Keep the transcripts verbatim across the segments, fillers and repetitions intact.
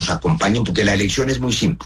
nos acompañen, porque la elección es muy simple.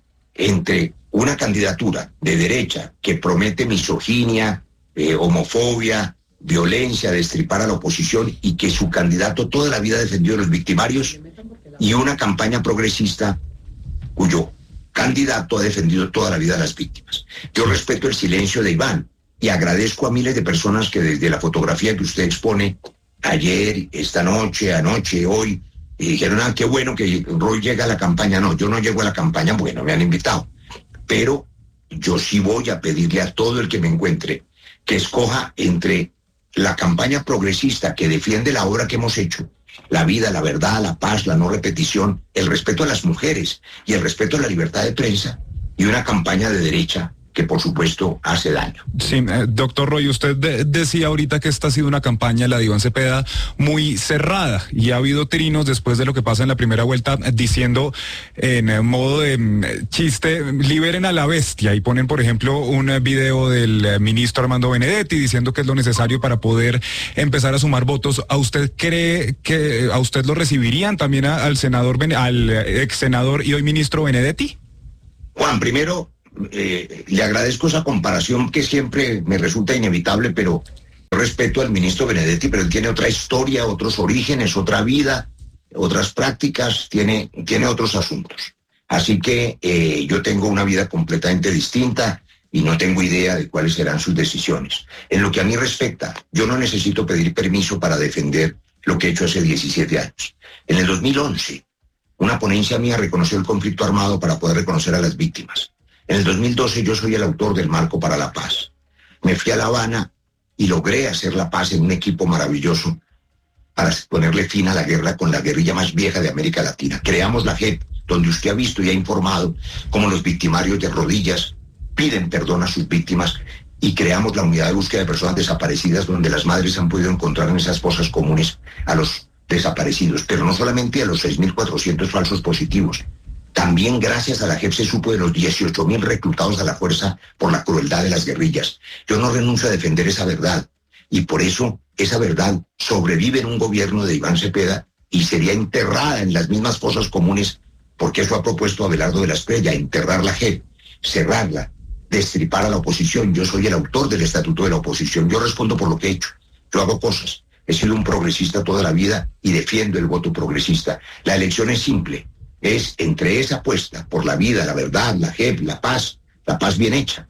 Entre una candidatura de derecha que promete misoginia, eh, homofobia, violencia, destripar a la oposición, y que su candidato toda la vida ha defendido a los victimarios, y una campaña progresista cuyo candidato ha defendido toda la vida a las víctimas. Yo respeto el silencio de Iván y agradezco a miles de personas que desde la fotografía que usted expone ayer, esta noche, anoche, hoy, y dijeron, ah, qué bueno que Roy llega a la campaña. No, yo no llego a la campaña, bueno, me han invitado, pero yo sí voy a pedirle a todo el que me encuentre que escoja entre la campaña progresista que defiende la obra que hemos hecho, la vida, la verdad, la paz, la no repetición, el respeto a las mujeres y el respeto a la libertad de prensa, y una campaña de derecha que por supuesto hace daño. Sí, eh, doctor Roy, usted de, decía ahorita que esta ha sido una campaña, la de Iván Cepeda, muy cerrada, y ha habido trinos después de lo que pasa en la primera vuelta diciendo en eh, modo de eh, chiste, liberen a la bestia, y ponen por ejemplo un eh, video del eh, ministro Armando Benedetti diciendo que es lo necesario para poder empezar a sumar votos. ¿A usted cree que a usted lo recibirían también a, al senador, al eh, ex senador y hoy ministro Benedetti? Juan, primero, Eh, le agradezco esa comparación que siempre me resulta inevitable, pero yo respeto al ministro Benedetti, pero él tiene otra historia, otros orígenes, otra vida, otras prácticas, tiene, tiene otros asuntos. Así que eh, yo tengo una vida completamente distinta y no tengo idea de cuáles serán sus decisiones. En lo que a mí respecta, yo no necesito pedir permiso para defender lo que he hecho hace diecisiete años. En el dos mil once, una ponencia mía reconoció el conflicto armado para poder reconocer a las víctimas. En el dos mil doce yo soy el autor del Marco para la Paz. Me fui a La Habana y logré hacer la paz en un equipo maravilloso para ponerle fin a la guerra con la guerrilla más vieja de América Latina. Creamos la J E P, donde usted ha visto y ha informado cómo los victimarios de rodillas piden perdón a sus víctimas, y creamos la unidad de búsqueda de personas desaparecidas, donde las madres han podido encontrar en esas fosas comunes a los desaparecidos, pero no solamente a los seis mil cuatrocientos falsos positivos. También gracias a la J E P se supo de los dieciocho mil reclutados a la fuerza por la crueldad de las guerrillas. Yo no renuncio a defender esa verdad, y por eso esa verdad sobrevive en un gobierno de Iván Cepeda y sería enterrada en las mismas fosas comunes, porque eso ha propuesto Abelardo de la Espriella, enterrar la J E P, cerrarla, destripar a la oposición. Yo soy el autor del Estatuto de la Oposición, yo respondo por lo que he hecho, yo hago cosas, he sido un progresista toda la vida y defiendo el voto progresista. La elección es simple. Es entre esa apuesta por la vida, la verdad, la J E P, la paz, la paz bien hecha,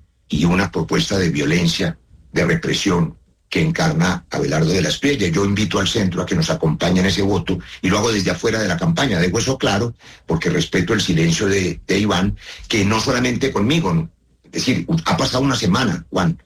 y una propuesta de violencia, de represión que encarna Abelardo de la Espriella. Yo invito al centro a que nos acompañe en ese voto, y lo hago desde afuera de la campaña. Dejo eso claro porque respeto el silencio de, de Iván, que no solamente conmigo, ¿no? Es decir, ha pasado una semana, Juan,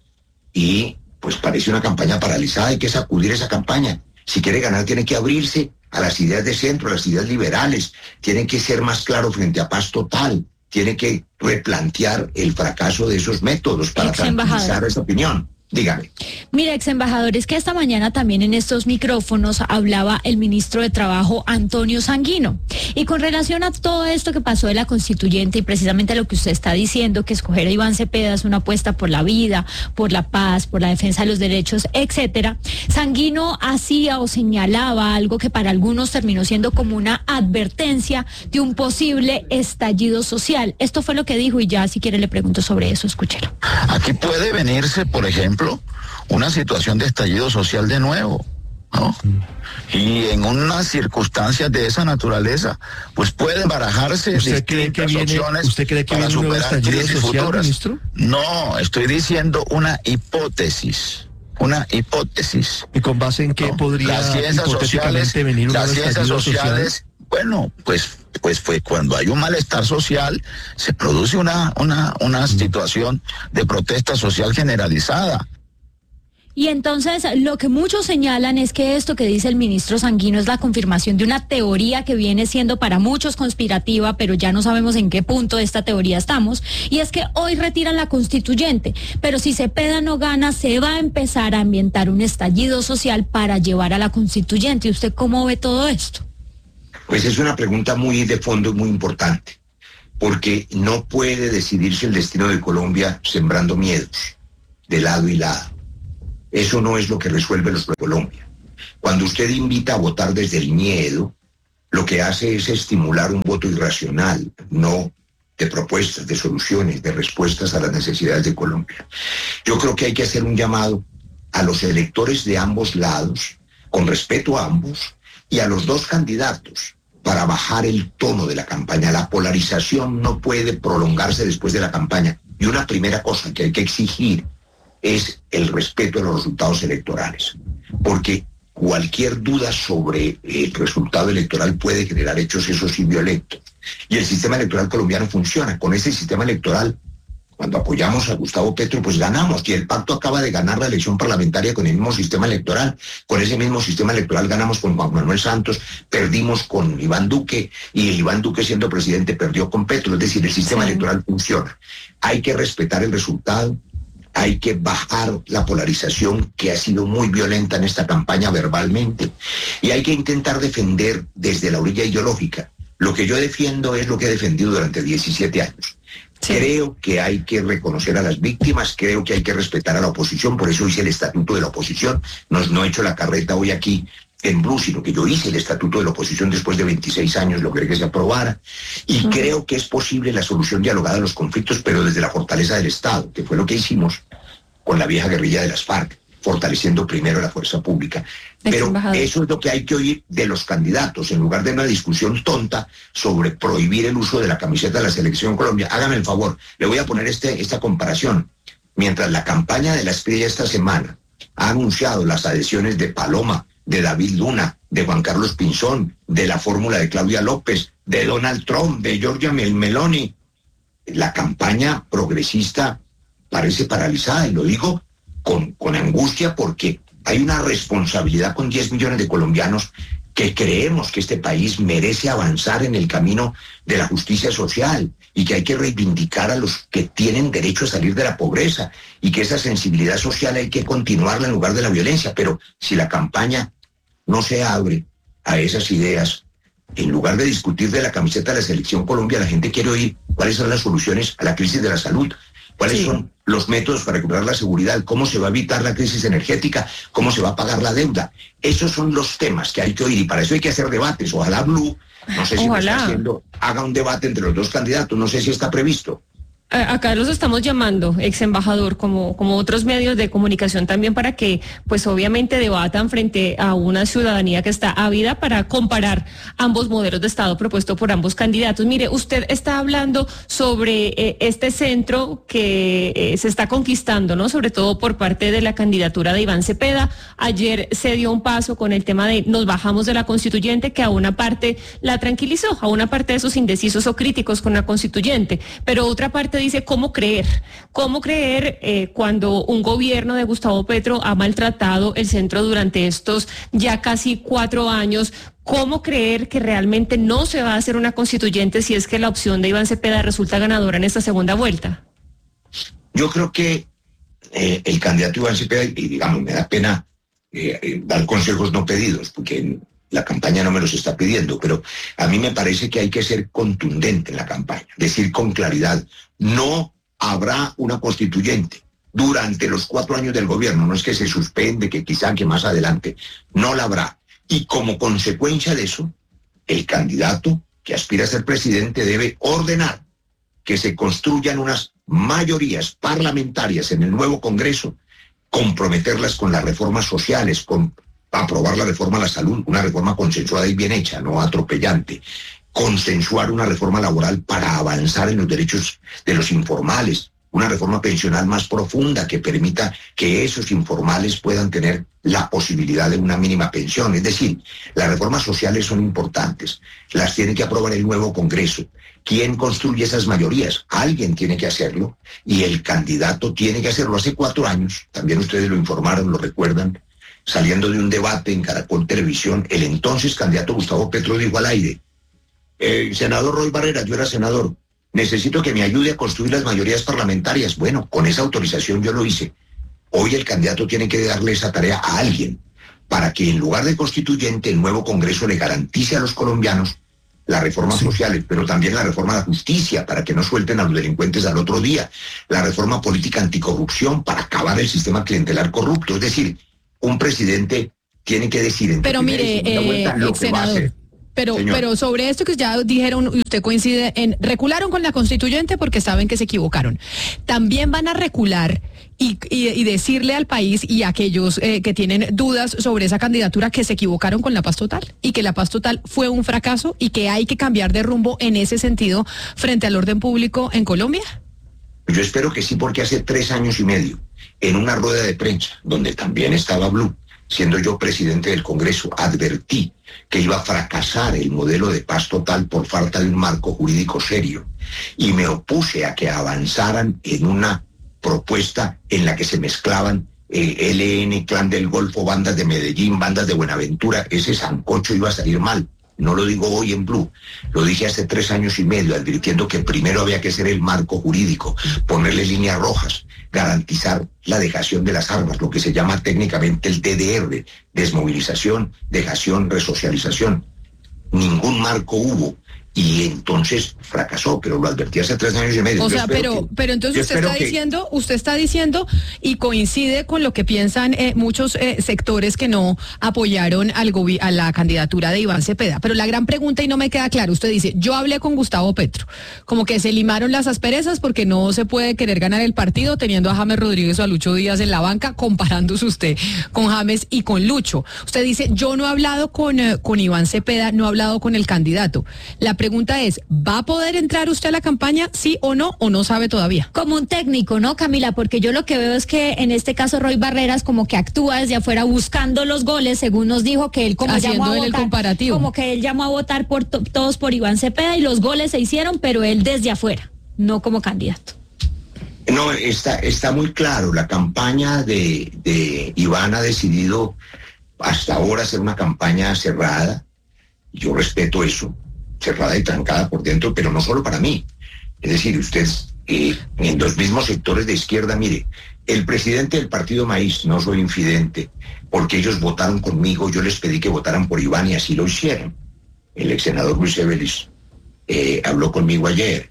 y pues parece una campaña paralizada. Hay que sacudir esa campaña. Si quiere ganar tiene que abrirse a las ideas de centro, a las ideas liberales, tiene que ser más claro frente a paz total, tiene que replantear el fracaso de esos métodos para tranquilizar esa opinión. Dígame. Mira, ex embajador, es que esta mañana también en estos micrófonos hablaba el ministro de Trabajo, Antonio Sanguino, y con relación a todo esto que pasó de la constituyente y precisamente lo que usted está diciendo, que escoger a Iván Cepeda es una apuesta por la vida, por la paz, por la defensa de los derechos, etcétera, Sanguino hacía o señalaba algo que para algunos terminó siendo como una advertencia de un posible estallido social. Esto fue lo que dijo, y ya si quiere le pregunto sobre eso, escúchelo. Aquí puede venirse, por ejemplo, una situación de estallido social de nuevo, ¿no? Y en unas circunstancias de esa naturaleza, pues pueden barajarse ¿Usted cree que viene, opciones ¿usted cree que para viene un nuevo superar estallido crisis social, futuras. ministro? No, estoy diciendo una hipótesis, una hipótesis. ¿Y con base en qué ¿no? podría las ciencias sociales, venir un las nuevo ciencias estallido sociales, social? Bueno, pues, pues fue cuando hay un malestar social, se produce una, una, una mm. situación de protesta social generalizada. Y entonces lo que muchos señalan es que esto que dice el ministro Sanguino es la confirmación de una teoría que viene siendo para muchos conspirativa, pero ya no sabemos en qué punto de esta teoría estamos, y es que hoy retiran la constituyente, pero si Cepeda no gana, se va a empezar a ambientar un estallido social para llevar a la constituyente. ¿Y usted cómo ve todo esto? Pues es una pregunta muy de fondo y muy importante, porque no puede decidirse el destino de Colombia sembrando miedos de lado y lado. Eso no es lo que resuelve los de Colombia. Cuando usted invita a votar desde el miedo, lo que hace es estimular un voto irracional, no de propuestas, de soluciones, de respuestas a las necesidades de Colombia. Yo creo que hay que hacer un llamado a los electores de ambos lados, con respeto a ambos, y a los dos candidatos, para bajar el tono de la campaña. La polarización no puede prolongarse después de la campaña. Y una primera cosa que hay que exigir es el respeto a los resultados electorales, porque cualquier duda sobre el resultado electoral puede generar hechos esos sí violentos. Y el sistema electoral colombiano funciona. Con ese sistema electoral, cuando apoyamos a Gustavo Petro, pues ganamos. Y el pacto acaba de ganar la elección parlamentaria con el mismo sistema electoral. Con ese mismo sistema electoral ganamos con Juan Manuel Santos, perdimos con Iván Duque, y el Iván Duque, siendo presidente, perdió con Petro. Es decir, el sistema sí. electoral funciona. Hay que respetar el resultado. Hay que bajar la polarización que ha sido muy violenta en esta campaña verbalmente, y hay que intentar defender desde la orilla ideológica. Lo que yo defiendo es lo que he defendido durante diecisiete años. Sí. Creo que hay que reconocer a las víctimas, creo que hay que respetar a la oposición, por eso hice el estatuto de la oposición. No, no he hecho la carreta hoy aquí en Blue, sino que yo hice el estatuto de la oposición después de veintiséis años, logré que se aprobara, y uh-huh. creo que es posible la solución dialogada a los conflictos, pero desde la fortaleza del Estado, que fue lo que hicimos con la vieja guerrilla de las FARC, fortaleciendo primero la fuerza pública. Pero eso es lo que hay que oír de los candidatos, en lugar de una discusión tonta sobre prohibir el uso de la camiseta de la Selección Colombia. Hágame el favor, le voy a poner este, esta comparación. Mientras la campaña de la Espriella esta semana ha anunciado las adhesiones de Paloma, de David Luna, de Juan Carlos Pinzón, de la fórmula de Claudia López, de Donald Trump, de Giorgia Meloni, la campaña progresista parece paralizada, y lo digo con, con angustia, porque hay una responsabilidad con diez millones de colombianos que creemos que este país merece avanzar en el camino de la justicia social, y que hay que reivindicar a los que tienen derecho a salir de la pobreza, y que esa sensibilidad social hay que continuarla en lugar de la violencia. Pero si la campaña no se abre a esas ideas, en lugar de discutir de la camiseta de la Selección Colombia, la gente quiere oír cuáles son las soluciones a la crisis de la salud, cuáles sí. son los métodos para recuperar la seguridad, cómo se va a evitar la crisis energética, cómo se va a pagar la deuda. Esos son los temas que hay que oír, y para eso hay que hacer debates. Ojalá Blue, no sé si lo está haciendo, haga un debate entre los dos candidatos, no sé si está previsto. Acá los estamos llamando, ex embajador, como, como otros medios de comunicación también, para que pues obviamente debatan frente a una ciudadanía que está ávida para comparar ambos modelos de Estado propuesto por ambos candidatos. Mire, usted está hablando sobre eh, este centro que eh, se está conquistando, ¿no? Sobre todo por parte de la candidatura de Iván Cepeda. Ayer se dio un paso con el tema de nos bajamos de la constituyente, que a una parte la tranquilizó, a una parte de esos indecisos o críticos con la constituyente, pero otra parte dice cómo creer, cómo creer eh, cuando un gobierno de Gustavo Petro ha maltratado el centro durante estos ya casi cuatro años. ¿Cómo creer que realmente no se va a hacer una constituyente si es que la opción de Iván Cepeda resulta ganadora en esta segunda vuelta? Yo creo que eh, el candidato Iván Cepeda, y digamos, me da pena eh, eh, dar consejos no pedidos, porque la campaña no me los está pidiendo, pero a mí me parece que hay que ser contundente en la campaña, decir con claridad: no habrá una constituyente durante los cuatro años del gobierno, no es que se suspende, que quizá que más adelante, no la habrá. Y como consecuencia de eso, el candidato que aspira a ser presidente debe ordenar que se construyan unas mayorías parlamentarias en el nuevo Congreso, comprometerlas con las reformas sociales, con aprobar la reforma a la salud, una reforma consensuada y bien hecha, no atropellante, consensuar una reforma laboral para avanzar en los derechos de los informales, una reforma pensional más profunda que permita que esos informales puedan tener la posibilidad de una mínima pensión. Es decir, las reformas sociales son importantes, las tiene que aprobar el nuevo Congreso. ¿Quién construye esas mayorías? Alguien tiene que hacerlo, y el candidato tiene que hacerlo. Hace cuatro años, también ustedes lo informaron, lo recuerdan, saliendo de un debate en Caracol Televisión, el entonces candidato Gustavo Petro dijo al aire: eh, senador Roy Barreras, yo era senador, necesito que me ayude a construir las mayorías parlamentarias. Bueno, con esa autorización yo lo hice. Hoy el candidato tiene que darle esa tarea a alguien, para que en lugar de constituyente el nuevo Congreso le garantice a los colombianos las reformas sí. sociales, pero también la reforma de la justicia, para que no suelten a los delincuentes al otro día, la reforma política anticorrupción, para acabar el sistema clientelar corrupto. Es decir, un presidente tiene que decir en pero mire, eh, vuelta lo que va a hacer. Pero, Señor. pero sobre esto que ya dijeron, y usted coincide en, recularon con la constituyente porque saben que se equivocaron. También van a recular y, y, y decirle al país y a aquellos eh, que tienen dudas sobre esa candidatura que se equivocaron con la paz total y que la paz total fue un fracaso y que hay que cambiar de rumbo en ese sentido frente al orden público en Colombia. Yo espero que sí, porque hace tres años y medio, en una rueda de prensa, donde también estaba Blue, siendo yo presidente del Congreso, advertí que iba a fracasar el modelo de paz total por falta de un marco jurídico serio. Y me opuse a que avanzaran en una propuesta en la que se mezclaban eh, L N, Clan del Golfo, bandas de Medellín, bandas de Buenaventura. Ese sancocho iba a salir mal. No lo digo hoy en Blue, lo dije hace tres años y medio, advirtiendo que primero había que hacer el marco jurídico, ponerle líneas rojas, garantizar la dejación de las armas, lo que se llama técnicamente el D D R, desmovilización, dejación, resocialización. Ningún marco hubo y entonces fracasó, pero lo advertí hace tres años y medio. O Yo sea, pero, que, pero entonces usted está que, diciendo, usted está diciendo y coincide con lo que piensan eh, muchos eh, sectores que no apoyaron al gobi- a la candidatura de Iván Cepeda. Pero la gran pregunta, y no me queda claro, usted dice, yo hablé con Gustavo Petro, como que se limaron las asperezas porque no se puede querer ganar el partido teniendo a James Rodríguez o a Lucho Díaz en la banca, comparándose usted con James y con Lucho. Usted dice, yo no he hablado con, eh, con Iván Cepeda, no he hablado con el candidato. La pregunta es, ¿va a poder entrar usted a la campaña, sí o no, o no sabe todavía? Como un técnico, ¿no, Camila? Porque yo lo que veo es que en este caso Roy Barreras como que actúa desde afuera buscando los goles, según nos dijo que él como Haciendo llamó a él el votar, comparativo. como que él llamó a votar por to- todos por Iván Cepeda y los goles se hicieron, pero él desde afuera, no como candidato. No, está, está muy claro, la campaña de, de Iván ha decidido hasta ahora hacer una campaña cerrada, yo respeto eso, cerrada y trancada por dentro, pero no solo para mí. Es decir, usted eh, en los mismos sectores de izquierda, mire, el presidente del partido Maíz, no soy infidente, porque ellos votaron conmigo, yo les pedí que votaran por Iván y así lo hicieron. El ex senador Luis Evelis eh, habló conmigo ayer,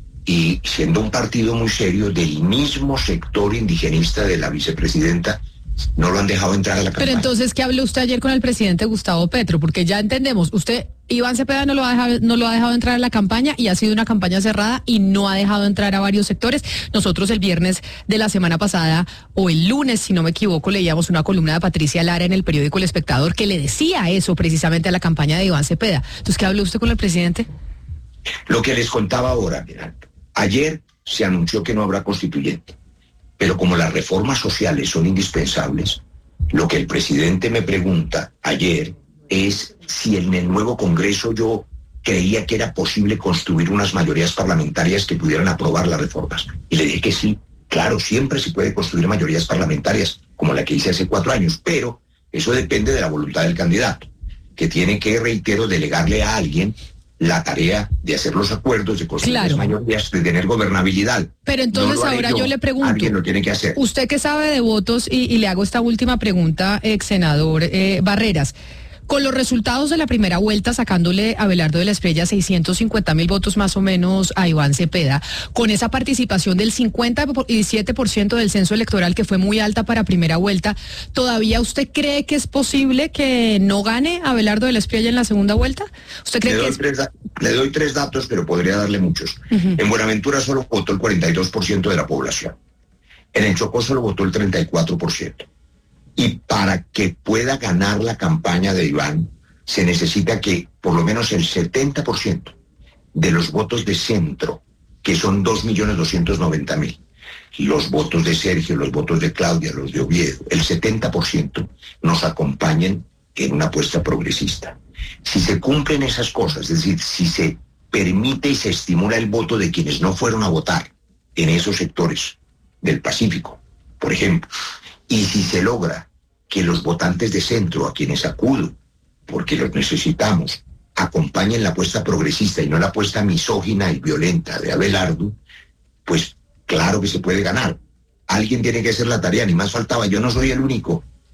y siendo un partido muy serio del mismo sector indigenista de la vicepresidenta, no lo han dejado entrar a la campaña. Pero entonces, ¿qué habló usted ayer con el presidente Gustavo Petro? Porque ya entendemos, usted, Iván Cepeda no lo ha dejado, no lo ha dejado entrar a la campaña y ha sido una campaña cerrada y no ha dejado entrar a varios sectores. Nosotros el viernes de la semana pasada, o el lunes, si no me equivoco, leíamos una columna de Patricia Lara en el periódico El Espectador que le decía eso precisamente a la campaña de Iván Cepeda. Entonces, ¿qué habló usted con el presidente? Lo que les contaba ahora, mirad, ayer se anunció que no habrá constituyente. Pero como las reformas sociales son indispensables, lo que el presidente me pregunta ayer es si en el nuevo Congreso yo creía que era posible construir unas mayorías parlamentarias que pudieran aprobar las reformas. Y le dije que sí, claro, siempre se puede construir mayorías parlamentarias, como la que hice hace cuatro años, pero eso depende de la voluntad del candidato, que tiene que, reitero, delegarle a alguien la tarea de hacer los acuerdos, de construir Claro. las mayorías, de tener gobernabilidad. Pero entonces No lo haré ahora yo le pregunto, alguien lo tiene que hacer. usted que sabe de votos, y, y le hago esta última pregunta, ex senador eh, Barreras, con los resultados de la primera vuelta, sacándole a Abelardo de la Espriella seiscientos cincuenta mil votos más o menos a Iván Cepeda, con esa participación del cincuenta y siete por ciento del censo electoral que fue muy alta para primera vuelta, ¿todavía usted cree que es posible que no gane Abelardo de la Espriella en la segunda vuelta? ¿Usted cree Le que doy, es... tres, da- le doy tres datos, pero podría darle muchos. Ujú. En Buenaventura solo votó el cuarenta y dos por ciento de la población. En el Chocó solo votó el treinta y cuatro por ciento. Y para que pueda ganar la campaña de Iván, se necesita que por lo menos el setenta por ciento de los votos de centro, que son dos millones doscientos noventa mil, los votos de Sergio, los votos de Claudia, los de Oviedo, el setenta por ciento nos acompañen en una apuesta progresista. Si se cumplen esas cosas, es decir, si se permite y se estimula el voto de quienes no fueron a votar en esos sectores del Pacífico, por ejemplo, y si se logra que los votantes de centro, a quienes acudo, porque los necesitamos, acompañen la apuesta progresista y no la apuesta misógina y violenta de Abelardo, pues claro que se puede ganar. Alguien tiene que hacer la tarea, ni más faltaba. Yo no soy el único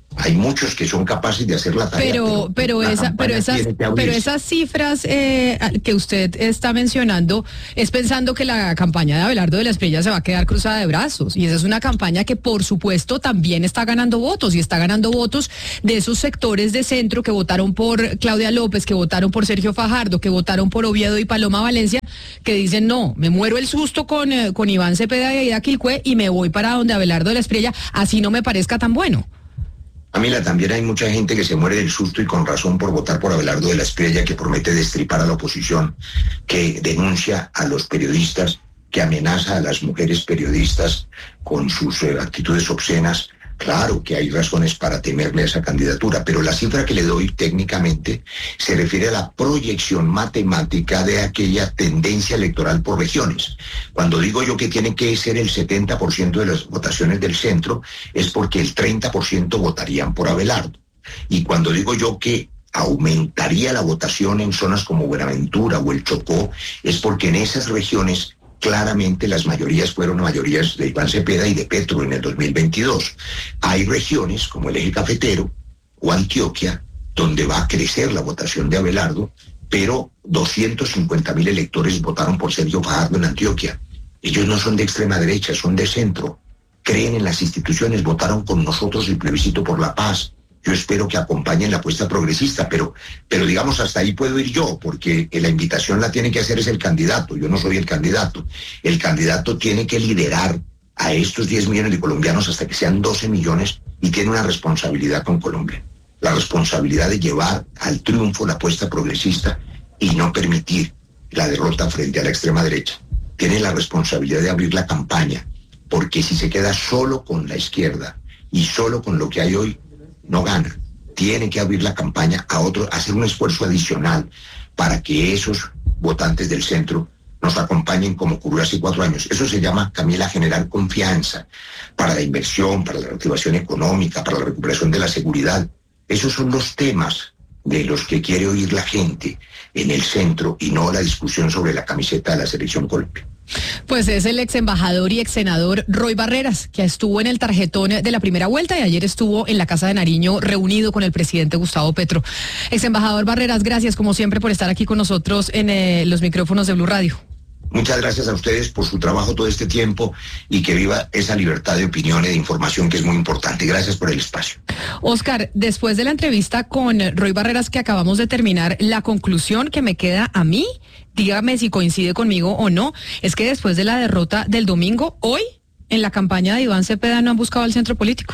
Hay muchos que son capaces de hacer la tarea. Pero, pero, esa, pero esas, pero esas cifras eh, que usted está mencionando es pensando que la campaña de Abelardo de la Espriella se va a quedar cruzada de brazos. Y esa es una campaña que, por supuesto, también está ganando votos y está ganando votos de esos sectores de centro que votaron por Claudia López, que votaron por Sergio Fajardo, que votaron por Oviedo y Paloma Valencia, que dicen no, me muero el susto con, eh, con Iván Cepeda y Aida Quilcue y me voy para donde Abelardo de la Espriella, así no me parezca tan bueno. Camila, también hay mucha gente que se muere del susto y con razón por votar por Abelardo de la Espriella, que promete destripar a la oposición, que denuncia a los periodistas, que amenaza a las mujeres periodistas con sus eh, actitudes obscenas. Claro que hay razones para temerle a esa candidatura, pero la cifra que le doy técnicamente se refiere a la proyección matemática de aquella tendencia electoral por regiones. Cuando digo yo que tiene que ser el setenta por ciento de las votaciones del centro, es porque el treinta por ciento votarían por Abelardo. Y cuando digo yo que aumentaría la votación en zonas como Buenaventura o el Chocó, es porque en esas regiones claramente las mayorías fueron mayorías de Iván Cepeda y de Petro en el dos mil veintidós. Hay regiones como el Eje Cafetero o Antioquia donde va a crecer la votación de Abelardo, pero doscientos cincuenta mil electores votaron por Sergio Fajardo en Antioquia. Ellos no son de extrema derecha, son de centro. Creen en las instituciones, votaron con nosotros el plebiscito por la paz. Yo espero que acompañen la apuesta progresista, pero, pero digamos hasta ahí puedo ir yo, porque la invitación la tiene que hacer es el candidato, yo no soy el candidato. El candidato tiene que liderar a estos diez millones de colombianos hasta que sean doce millones y tiene una responsabilidad con Colombia. La responsabilidad de llevar al triunfo la apuesta progresista y no permitir la derrota frente a la extrema derecha. Tiene la responsabilidad de abrir la campaña, porque si se queda solo con la izquierda y solo con lo que hay hoy, no gana. Tiene que abrir la campaña a otro, hacer un esfuerzo adicional para que esos votantes del centro nos acompañen como ocurrió hace cuatro años. Eso se llama, Camila, generar confianza para la inversión, para la reactivación económica, para la recuperación de la seguridad. Esos son los temas de los que quiere oír la gente en el centro y no la discusión sobre la camiseta de la Selección Colombia. Pues es el ex embajador y ex senador Roy Barreras, que estuvo en el tarjetón de la primera vuelta y ayer estuvo en la Casa de Nariño reunido con el presidente Gustavo Petro. Ex embajador Barreras, gracias como siempre por estar aquí con nosotros en eh, los micrófonos de Blue Radio. Muchas gracias a ustedes por su trabajo todo este tiempo y que viva esa libertad de opinión y de información que es muy importante. Gracias por el espacio. Oscar, después de la entrevista con Roy Barreras que acabamos de terminar, la conclusión que me queda a mí, dígame si coincide conmigo o no, es que después de la derrota del domingo, hoy en la campaña de Iván Cepeda no han buscado al centro político.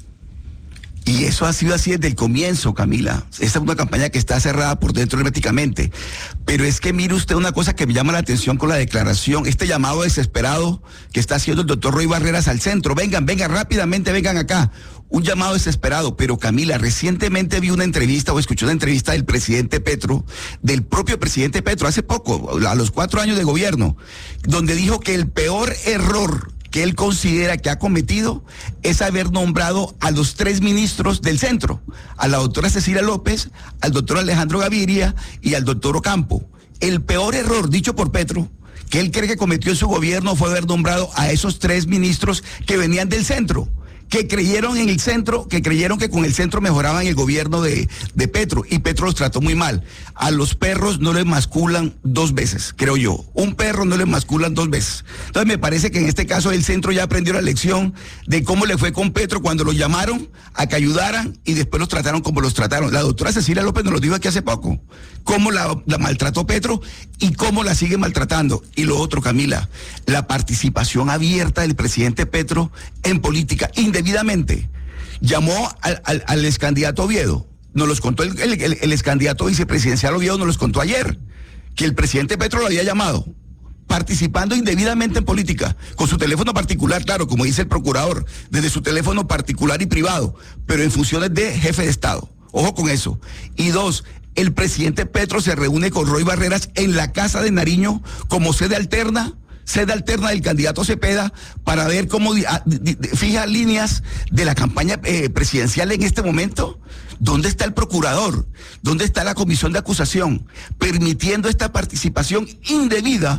Y eso ha sido así desde el comienzo, Camila. Esta es una campaña que está cerrada por dentro herméticamente. Pero es que mire usted una cosa que me llama la atención con la declaración, este llamado desesperado que está haciendo el doctor Roy Barreras al centro. Vengan, vengan rápidamente, vengan acá. Un llamado desesperado. Pero Camila, recientemente vi una entrevista o escuché una entrevista del presidente Petro, del propio presidente Petro, hace poco, a los cuatro años de gobierno, donde dijo que el peor error que él considera que ha cometido es haber nombrado a los tres ministros del centro, a la doctora Cecilia López, al doctor Alejandro Gaviria y al doctor Ocampo. El peor error, dicho por Petro, que él cree que cometió en su gobierno fue haber nombrado a esos tres ministros que venían del centro, que creyeron en el centro, que creyeron que con el centro mejoraban el gobierno de, de Petro, y Petro los trató muy mal. A los perros no les masculan dos veces, creo yo. Un perro no les masculan dos veces. Entonces me parece que en este caso el centro ya aprendió la lección de cómo le fue con Petro cuando los llamaron a que ayudaran y después los trataron como los trataron. La doctora Cecilia López nos lo dijo aquí hace poco, cómo la, la maltrató Petro y cómo la sigue maltratando. Y lo otro, Camila, la participación abierta del presidente Petro en política, indebidamente. Llamó al, al, al ex candidato Oviedo, nos los contó el, el, el, el ex candidato vicepresidencial Oviedo, nos los contó ayer, que el presidente Petro lo había llamado, participando indebidamente en política, con su teléfono particular, claro, como dice el procurador, desde su teléfono particular y privado, pero en funciones de jefe de Estado. Ojo con eso. Y dos, el presidente Petro se reúne con Roy Barreras en la Casa de Nariño como sede alterna, sede alterna del candidato Cepeda, para ver cómo a, di, di, fija líneas de la campaña eh, presidencial en este momento. ¿Dónde está el procurador? ¿Dónde está la comisión de acusación? Permitiendo esta participación indebida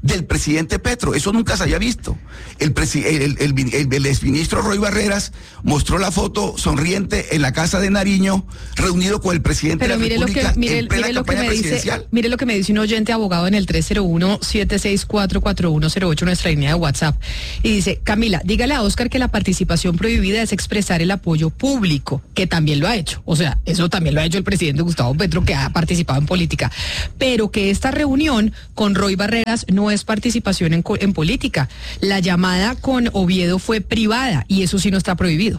del presidente Petro. Eso nunca se había visto. El, presi el, el, el, el, el exministro Roy Barreras mostró la foto sonriente en la casa de Nariño, reunido con el presidente Pero de la mire República lo que, mire, en plena mire lo que campaña me dice, presidencial. mire lo que me dice un oyente abogado en el tres cero uno, siete seis cuatro, cuatro uno cero ocho, nuestra línea de WhatsApp. Y dice, Camila, dígale a Oscar que la participación prohibida es expresar el apoyo público, que también lo ha hecho. O sea, eso también lo ha hecho el presidente Gustavo Petro, que ha participado en política. Pero que esta reunión con Roy Barreras no es participación en, en política. La llamada con Oviedo fue privada y eso sí no está prohibido.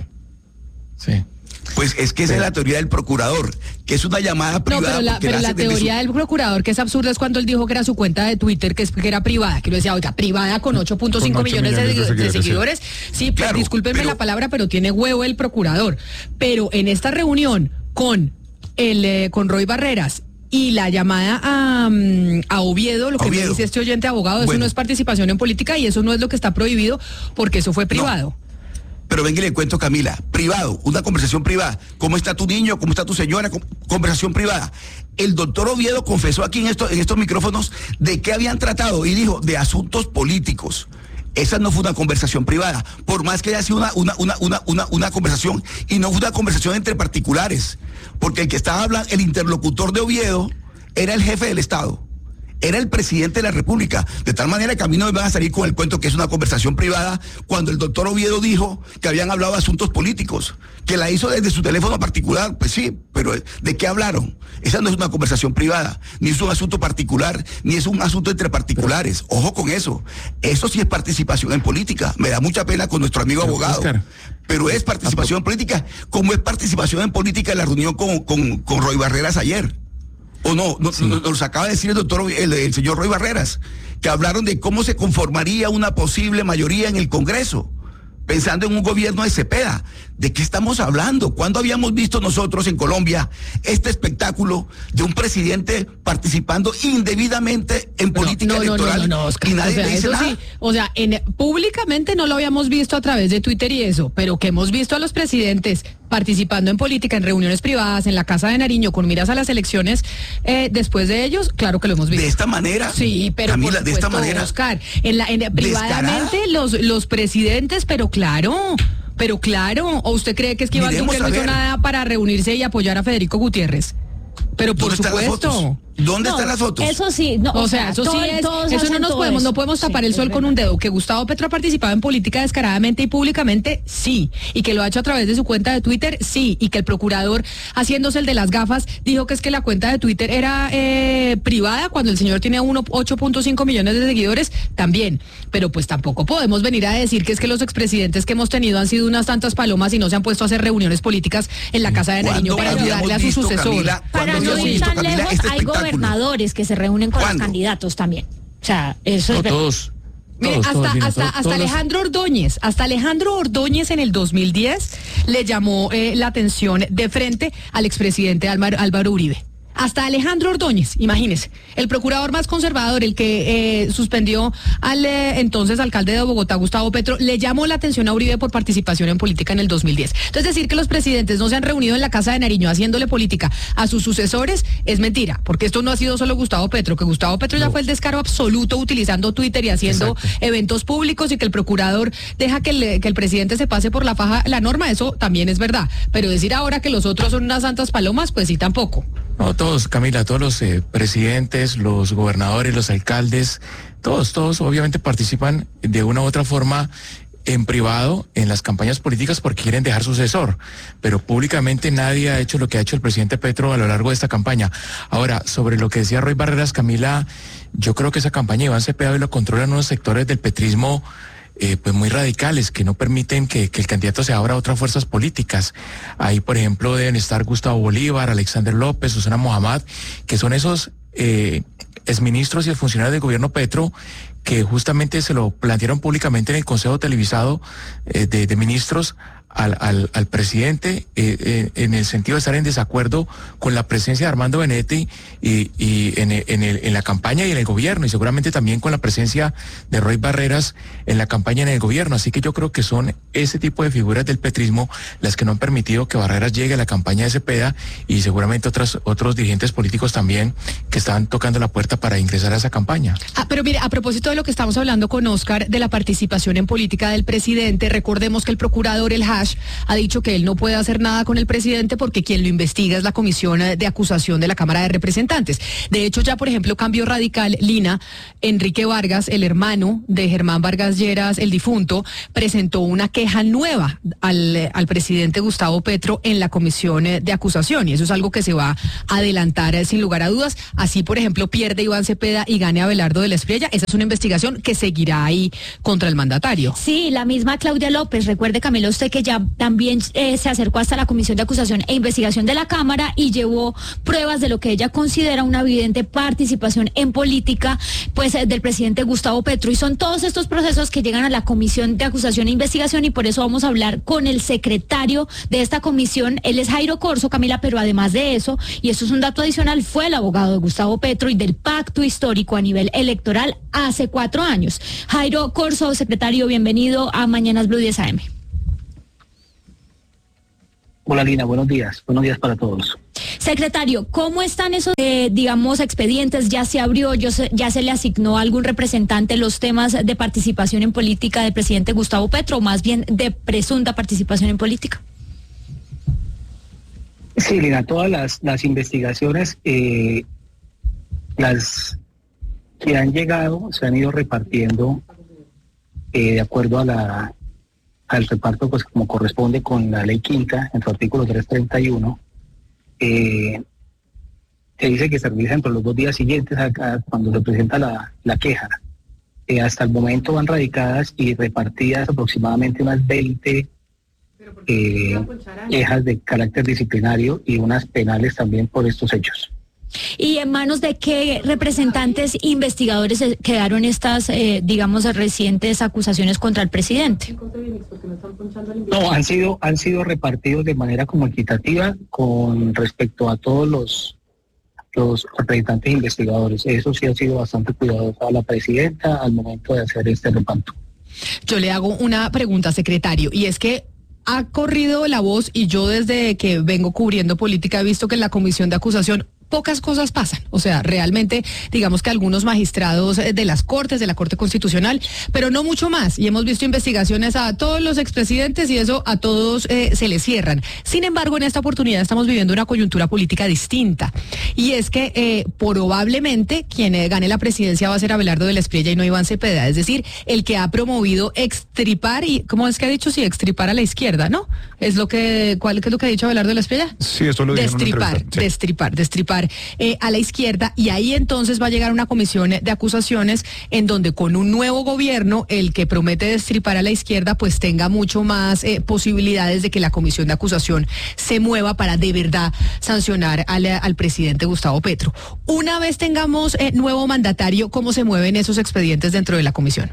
Sí. Pues es que esa es la teoría del procurador, que es una llamada privada. No, pero la, pero la teoría su... del procurador, que es absurda, es cuando él dijo que era su cuenta de Twitter, que, es, que era privada, que lo decía, oiga, privada con ocho punto cinco millones, millones de, de seguidores. De seguidores. Sí, pues, claro, discúlpenme pero... la palabra, pero tiene huevo el procurador. Pero en esta reunión con, el, eh, con Roy Barreras y la llamada a, a Oviedo, lo que Oviedo. me dice este oyente abogado, eso bueno. no es participación en política y eso no es lo que está prohibido porque eso fue privado. No. Pero venga y le cuento, Camila, privado, una conversación privada. ¿Cómo está tu niño? ¿Cómo está tu señora? Conversación privada. El doctor Oviedo confesó aquí en, esto, en estos micrófonos de qué habían tratado y dijo de asuntos políticos. Esa no fue una conversación privada, por más que haya sido una, una, una, una, una, una conversación, y no fue una conversación entre particulares, porque el que estaba hablando, el interlocutor de Oviedo, era el jefe del Estado. Era el presidente de la República, de tal manera que a mí no me van a salir con el cuento que es una conversación privada cuando el doctor Oviedo dijo que habían hablado de asuntos políticos, que la hizo desde su teléfono particular, pues sí, pero ¿de qué hablaron? Esa no es una conversación privada, ni es un asunto particular, ni es un asunto entre particulares. Ojo con eso, eso sí es participación en política, me da mucha pena con nuestro amigo pero, abogado, Oscar, pero es participación en política, como es participación en política en la reunión con, con, con Roy Barreras ayer. O no, no, sí. nos, nos acaba de decir el doctor, el, el señor Roy Barreras, que hablaron de cómo se conformaría una posible mayoría en el Congreso, pensando en un gobierno de Cepeda. ¿De qué estamos hablando? ¿Cuándo habíamos visto nosotros en Colombia este espectáculo de un presidente participando indebidamente en no, política no, electoral? No, no, no, Oscar, y nadie o sea, le dice eso nada. Sí, o sea, en, públicamente no lo habíamos visto a través de Twitter y eso, pero que hemos visto a los presidentes participando en política, en reuniones privadas, en la Casa de Nariño, con miras a las elecciones, eh, después de ellos, claro que lo hemos visto. ¿De esta manera? Sí, pero Camila, por supuesto, de esta manera. Oscar, en la, en, privadamente los, los presidentes, pero claro... Pero claro, ¿o usted cree que es que Iván Duque no hizo nada para reunirse y apoyar a Federico Gutiérrez? Pero por supuesto. ¿Dónde no, están las fotos? Eso sí, no, o sea, eso todo, sí es, eso no nos podemos, eso. no podemos tapar sí, el sol con un dedo. Que Gustavo Petro ha participado en política descaradamente y públicamente, sí. Y que lo ha hecho a través de su cuenta de Twitter, sí. Y que el procurador, haciéndose el de las gafas, dijo que es que la cuenta de Twitter era eh, privada cuando el señor tiene ocho punto cinco millones de seguidores, también. Pero pues tampoco podemos venir a decir que es que los expresidentes que hemos tenido han sido unas tantas palomas y no se han puesto a hacer reuniones políticas en la Casa de Nariño para ayudarle a su sucesor. Camila, para no ir tan lejos, este hay gobernadores que se reúnen con ¿Cuándo? los candidatos también. O sea, eso no, es todos. Mire, todos, hasta, todos, hasta, todos, hasta todos Alejandro Ordóñez, hasta Alejandro Ordóñez en el dos mil diez le llamó eh, la atención de frente al expresidente Álvaro, Álvaro Uribe. Hasta Alejandro Ordóñez, imagínese, el procurador más conservador, el que eh, suspendió al eh, entonces alcalde de Bogotá, Gustavo Petro, le llamó la atención a Uribe por participación en política en el dos mil diez. Entonces, decir que los presidentes no se han reunido en la Casa de Nariño haciéndole política a sus sucesores es mentira, porque esto no ha sido solo Gustavo Petro, que Gustavo Petro no. ya fue el descaro absoluto utilizando Twitter y haciendo Exacto. eventos públicos y que el procurador deja que, le, que el presidente se pase por la faja la norma, eso también es verdad. Pero decir ahora que los otros son unas santas palomas, pues sí, tampoco. No, todos, Camila, todos los eh, presidentes, los gobernadores, los alcaldes, todos, todos obviamente participan de una u otra forma en privado en las campañas políticas porque quieren dejar sucesor, pero públicamente nadie ha hecho lo que ha hecho el presidente Petro a lo largo de esta campaña. Ahora, sobre lo que decía Roy Barreras, Camila, yo creo que esa campaña de Iván Cepeda hoy lo controlan unos sectores del petrismo Eh, pues muy radicales, que no permiten que, que el candidato se abra a otras fuerzas políticas. Ahí, por ejemplo, deben estar Gustavo Bolívar, Alexander López, Susana Mohamed, que son esos eh, exministros y funcionarios del gobierno Petro que justamente se lo plantearon públicamente en el Consejo Televisado eh, de, de Ministros al, al, al presidente eh, eh, en el sentido de estar en desacuerdo con la presencia de Armando Benedetti y, y en, en, el, en la campaña y en el gobierno, y seguramente también con la presencia de Roy Barreras en la campaña y en el gobierno. Así que yo creo que son ese tipo de figuras del petrismo las que no han permitido que Barreras llegue a la campaña de Cepeda, y seguramente otras, otros dirigentes políticos también que estaban tocando la puerta para ingresar a esa campaña. Ah, pero mire, a propósito de lo que estamos hablando con Oscar, de la participación en política del presidente, recordemos que el procurador, el Hash, ha dicho que él no puede hacer nada con el presidente porque quien lo investiga es la comisión de acusación de la Cámara de Representantes. De hecho, ya por ejemplo, Cambio Radical, Lina, Enrique Vargas, el hermano de Germán Vargas Lleras, el difunto, presentó una queja nueva al, al presidente Gustavo Petro en la comisión de acusación, y eso es algo que se va a adelantar sin lugar a dudas. Así, por ejemplo, pierde Iván Cepeda y gane Abelardo de la Espriella. Esa es una investigación que seguirá ahí contra el mandatario. Sí, la misma Claudia López. Recuerde, Camila, usted que ya también eh, se acercó hasta la Comisión de Acusación e Investigación de la Cámara y llevó pruebas de lo que ella considera una evidente participación en política, pues eh, del presidente Gustavo Petro. Y son todos estos procesos que llegan a la Comisión de Acusación e Investigación, y por eso vamos a hablar con el secretario de esta comisión. Él es Jairo Corzo, Camila, pero además de eso, y esto es un dato adicional, fue el abogado de Gustavo Petro y del pacto histórico a nivel electoral hace cuatro años. Jairo Corzo, secretario, bienvenido a Mañanas Blue diez A M. Hola Lina, buenos días, buenos días para todos. Secretario, ¿cómo están esos, eh, digamos, expedientes? ¿Ya se abrió, yo se, ya se le asignó a algún representante los temas de participación en política del presidente Gustavo Petro, o más bien de presunta participación en política? Sí, Lina, todas las, las investigaciones, eh, las que han llegado, se han ido repartiendo eh, de acuerdo a la al reparto, pues como corresponde con la ley quinta, en su artículo trescientos treinta y uno, eh, se dice que se realiza entre los dos días siguientes a, a cuando se presenta la, la queja. Eh, hasta el momento van radicadas y repartidas aproximadamente unas veinte eh, quejas de carácter disciplinario y unas penales también por estos hechos. ¿Y en manos de qué representantes investigadores quedaron estas, eh, digamos, recientes acusaciones contra el presidente? No, han sido, han sido repartidos de manera como equitativa con respecto a todos los, los representantes investigadores. Eso sí ha sido bastante cuidadosa la presidenta al momento de hacer este reparto. Yo le hago una pregunta, secretario, y es que ha corrido la voz, y yo desde que vengo cubriendo política he visto que en la comisión de acusación pocas cosas pasan. O sea, realmente, digamos que algunos magistrados de las Cortes, de la Corte Constitucional, pero no mucho más. Y hemos visto investigaciones a todos los expresidentes y eso a todos eh, se les cierran. Sin embargo, en esta oportunidad estamos viviendo una coyuntura política distinta. Y es que eh, probablemente quien eh, gane la presidencia va a ser Abelardo de la Espriella y no Iván Cepeda. Es decir, el que ha promovido extripar y, ¿cómo es que ha dicho? Sí, extripar a la izquierda, ¿no? Es lo que, ¿cuál qué es lo que ha dicho Abelardo de la Espriella? Sí, eso lo dijo en una Destripar, entrevista, sí. destripar, destripar. Eh, a la izquierda, y ahí entonces va a llegar una comisión de acusaciones en donde con un nuevo gobierno el que promete destripar a la izquierda pues tenga mucho más eh, posibilidades de que la comisión de acusación se mueva para de verdad sancionar al, al presidente Gustavo Petro. Una vez tengamos eh, nuevo mandatario, ¿cómo se mueven esos expedientes dentro de la comisión?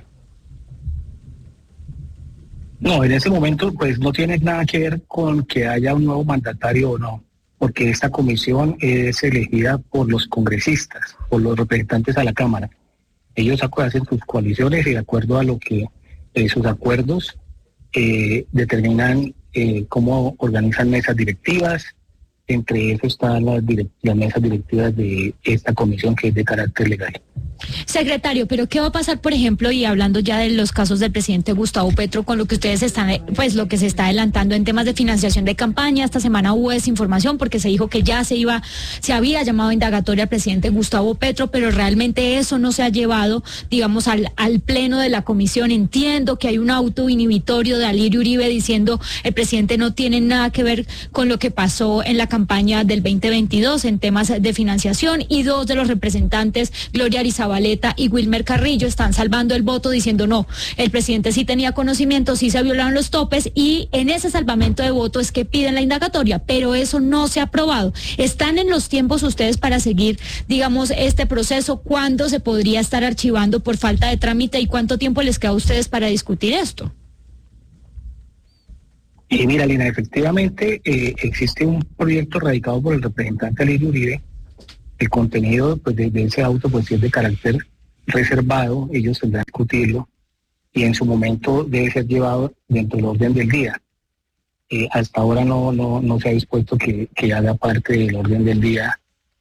No, en ese momento pues no tiene nada que ver con que haya un nuevo mandatario o no, porque esta comisión es elegida por los congresistas, por los representantes a la Cámara. Ellos hacen sus coaliciones y de acuerdo a lo que eh, sus acuerdos eh, determinan eh, cómo organizan mesas directivas. Entre eso están las, direct- las mesas directivas de esta comisión que es de carácter legal. Secretario, pero ¿qué va a pasar, por ejemplo, y hablando ya de los casos del presidente Gustavo Petro, con lo que ustedes están, pues lo que se está adelantando en temas de financiación de campaña? Esta semana hubo desinformación porque se dijo que ya se iba, se había llamado indagatoria al presidente Gustavo Petro, pero realmente eso no se ha llevado, digamos, al, al pleno de la comisión. Entiendo que hay un auto inhibitorio de Alirio Uribe diciendo el presidente no tiene nada que ver con lo que pasó en la campaña del veinte veintidós en temas de financiación, y dos de los representantes, Gloria Arizabaleta y Wilmer Carrillo, están salvando el voto diciendo no, el presidente sí tenía conocimiento, sí se violaron los topes, y en ese salvamento de voto es que piden la indagatoria, pero eso no se ha aprobado. ¿Están en los tiempos ustedes para seguir, digamos, este proceso? ¿Cuándo se podría estar archivando por falta de trámite y cuánto tiempo les queda a ustedes para discutir esto? Y mira, Lina, efectivamente eh, existe un proyecto radicado por el representante Alirio Uribe. El contenido pues, de, de ese auto pues, es de carácter reservado, ellos tendrán que discutirlo y en su momento debe ser llevado dentro del orden del día. Eh, hasta ahora no, no, no se ha dispuesto que, que haga parte del orden del día.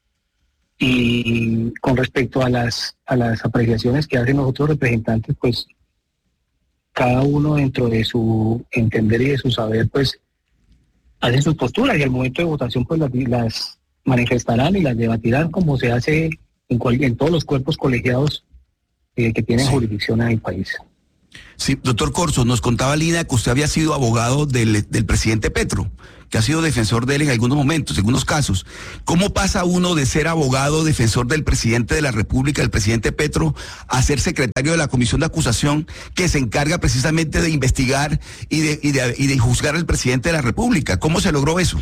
Y con respecto a las, a las apreciaciones que hacen los otros representantes, pues cada uno dentro de su entender y de su saber, pues hace sus posturas y al momento de votación pues las, las manifestarán y las debatirán como se hace en, cual, en todos los cuerpos colegiados eh, que tienen sí. jurisdicción en el país. Sí, doctor Corzo, nos contaba Lina que usted había sido abogado del, del presidente Petro, que ha sido defensor de él en algunos momentos, en algunos casos. ¿Cómo pasa uno de ser abogado, defensor del presidente de la República, del presidente Petro, a ser secretario de la Comisión de Acusación que se encarga precisamente de investigar y de, y de, y de juzgar al presidente de la República? ¿Cómo se logró eso?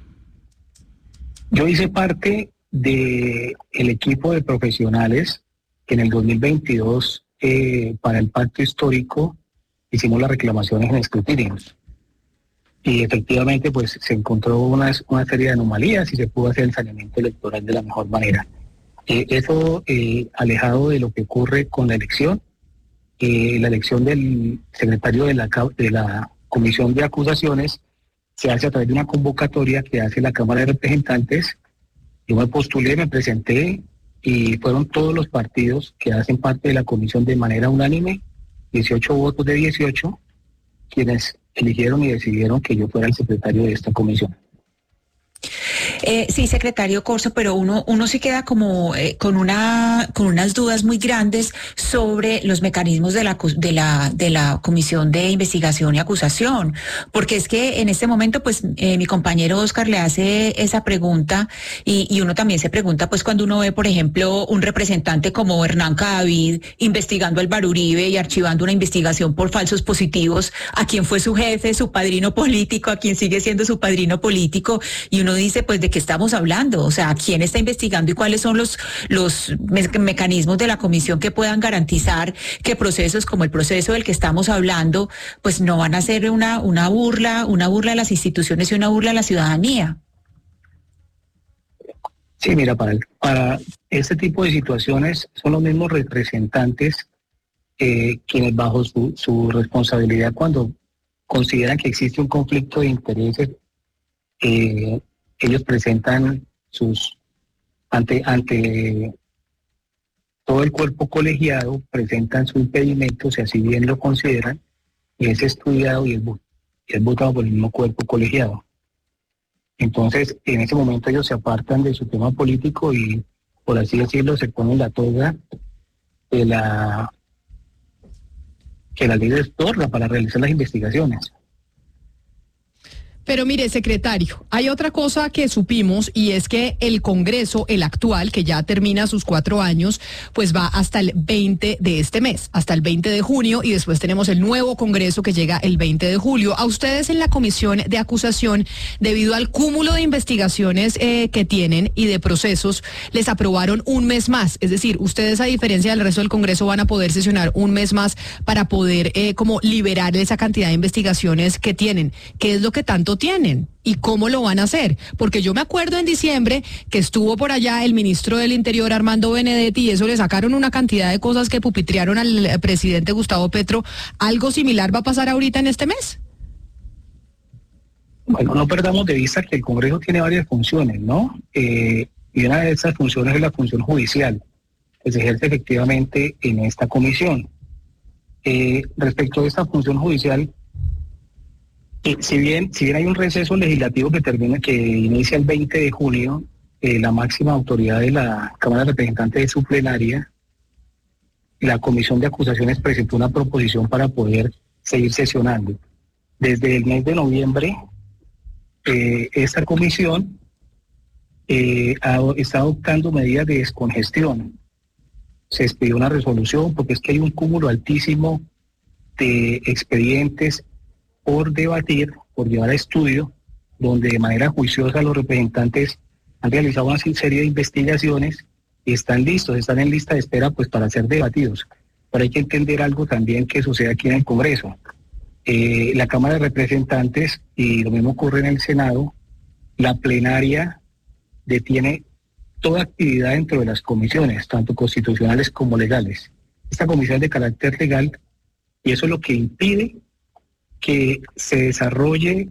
Yo hice parte del equipo de profesionales que en el dos mil veintidós Eh, para el pacto histórico hicimos las reclamaciones en escrutinio y efectivamente pues se encontró una, una serie de anomalías y se pudo hacer el saneamiento electoral de la mejor manera. Eh, eso eh, alejado de lo que ocurre con la elección, eh, la elección del secretario de la, de la Comisión de Acusaciones se hace a través de una convocatoria que hace la Cámara de Representantes. Yo me postulé, me presenté y fueron todos los partidos que hacen parte de la comisión de manera unánime, dieciocho votos de dieciocho, quienes eligieron y decidieron que yo fuera el secretario de esta comisión. Eh, sí, secretario Corzo, pero uno uno se queda como eh, con una con unas dudas muy grandes sobre los mecanismos de la de la de la Comisión de Investigación y Acusación, porque es que en este momento pues eh, mi compañero Oscar le hace esa pregunta y, y uno también se pregunta pues cuando uno ve por ejemplo un representante como Hernán Cadavid investigando al Baruribe y archivando una investigación por falsos positivos a quien fue su jefe, su padrino político, a quien sigue siendo su padrino político, y uno dice pues de qué estamos hablando, o sea, quién está investigando y cuáles son los los me mecanismos de la comisión que puedan garantizar que procesos como el proceso del que estamos hablando pues no van a ser una una burla, una burla a las instituciones y una burla a la ciudadanía. Sí, mira, para, el, para este tipo de situaciones son los mismos representantes eh, quienes bajo su, su responsabilidad cuando consideran que existe un conflicto de intereses, eh, ellos presentan sus, ante, ante todo el cuerpo colegiado, presentan su impedimento, si así bien lo consideran, y es estudiado y es, y es votado por el mismo cuerpo colegiado. Entonces, en ese momento ellos se apartan de su tema político y, por así decirlo, se ponen la toga de la que la ley les otorga para realizar las investigaciones. Pero mire, secretario, hay otra cosa que supimos y es que el Congreso, el actual, que ya termina sus cuatro años, pues va hasta el veinte de este mes, hasta el veinte de junio, y después tenemos el nuevo Congreso que llega el veinte de julio. A ustedes en la Comisión de Acusación, debido al cúmulo de investigaciones eh, que tienen y de procesos, les aprobaron un mes más. Es decir, ustedes, a diferencia del resto del Congreso, van a poder sesionar un mes más para poder eh, como liberar esa cantidad de investigaciones que tienen. ¿Qué es lo que tanto tienen y cómo lo van a hacer? Porque yo me acuerdo en diciembre que estuvo por allá el ministro del Interior Armando Benedetti y eso le sacaron una cantidad de cosas que pupitrearon al presidente Gustavo Petro. ¿Algo similar va a pasar ahorita en este mes? Bueno, no perdamos de vista que el Congreso tiene varias funciones, ¿no? Eh, y una de esas funciones es la función judicial, que se ejerce efectivamente en esta comisión. Eh, respecto a esta función judicial, Eh, si bien si bien hay un receso legislativo que termina, que inicia el veinte de junio, eh, la máxima autoridad de la Cámara de Representantes de su plenaria, la Comisión de Acusaciones presentó una proposición para poder seguir sesionando. Desde el mes de noviembre, eh, esta comisión eh, ha, está adoptando medidas de descongestión. Se expidió una resolución porque es que hay un cúmulo altísimo de expedientes por debatir, por llevar a estudio, donde de manera juiciosa los representantes han realizado una serie de investigaciones y están listos, están en lista de espera pues para ser debatidos. Pero hay que entender algo también que sucede aquí en el Congreso. eh, la Cámara de Representantes, y lo mismo ocurre en el Senado, la plenaria detiene toda actividad dentro de las comisiones, tanto constitucionales como legales. Esta comisión es de carácter legal y eso es lo que impide que se desarrolle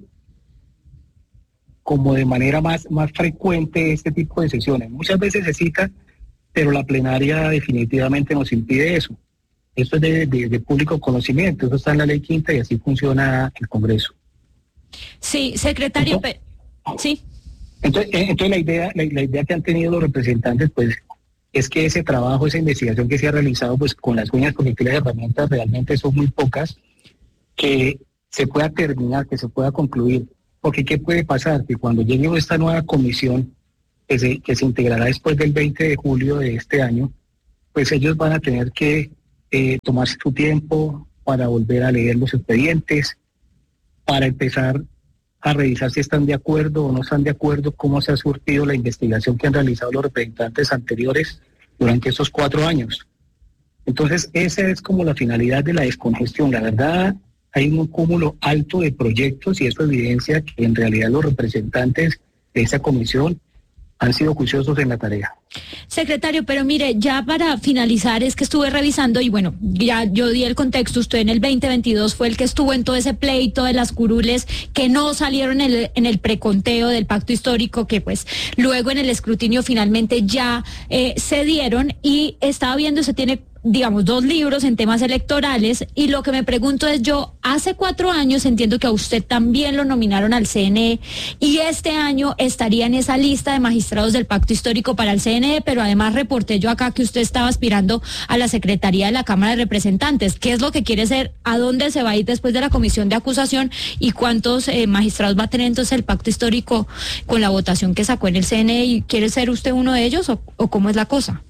como de manera más, más frecuente este tipo de sesiones. Muchas veces se cita, pero la plenaria definitivamente nos impide eso. Esto es de, de, de público conocimiento, eso está en la ley quinta y así funciona el Congreso. Sí, secretario, Entonces, pero, sí. Entonces, entonces la idea, la, la idea que han tenido los representantes, pues, es que ese trabajo, esa investigación que se ha realizado, pues, con las uñas, porque aquí las herramientas realmente son muy pocas, que se pueda terminar, que se pueda concluir. Porque ¿qué puede pasar? Que cuando llegue esta nueva comisión, que se, que se integrará después del veinte de julio de este año, pues ellos van a tener que eh, tomarse su tiempo para volver a leer los expedientes, para empezar a revisar si están de acuerdo o no están de acuerdo, cómo se ha surtido la investigación que han realizado los representantes anteriores durante esos cuatro años. Entonces, esa es como la finalidad de la descongestión. La verdad, hay un cúmulo alto de proyectos y eso evidencia que en realidad los representantes de esa comisión han sido juiciosos en la tarea. Secretario, pero mire, ya para finalizar es que estuve revisando y bueno, ya yo di el contexto, usted en el veinte veintidós fue el que estuvo en todo ese pleito de las curules que no salieron en el, en el preconteo del pacto histórico, que pues luego en el escrutinio finalmente ya eh, se dieron, y estaba viendo, se tiene digamos, dos libros en temas electorales, y lo que me pregunto es yo, hace cuatro años entiendo que a usted también lo nominaron al C N E, y este año estaría en esa lista de magistrados del pacto histórico para el C N E, pero además reporté yo acá que usted estaba aspirando a la Secretaría de la Cámara de Representantes. ¿Qué es lo que quiere ser? ¿A dónde se va a ir después de la comisión de acusación? ¿Y cuántos eh, magistrados va a tener entonces el pacto histórico con la votación que sacó en el C N E? ¿Y quiere ser usted uno de ellos o, o cómo es la cosa?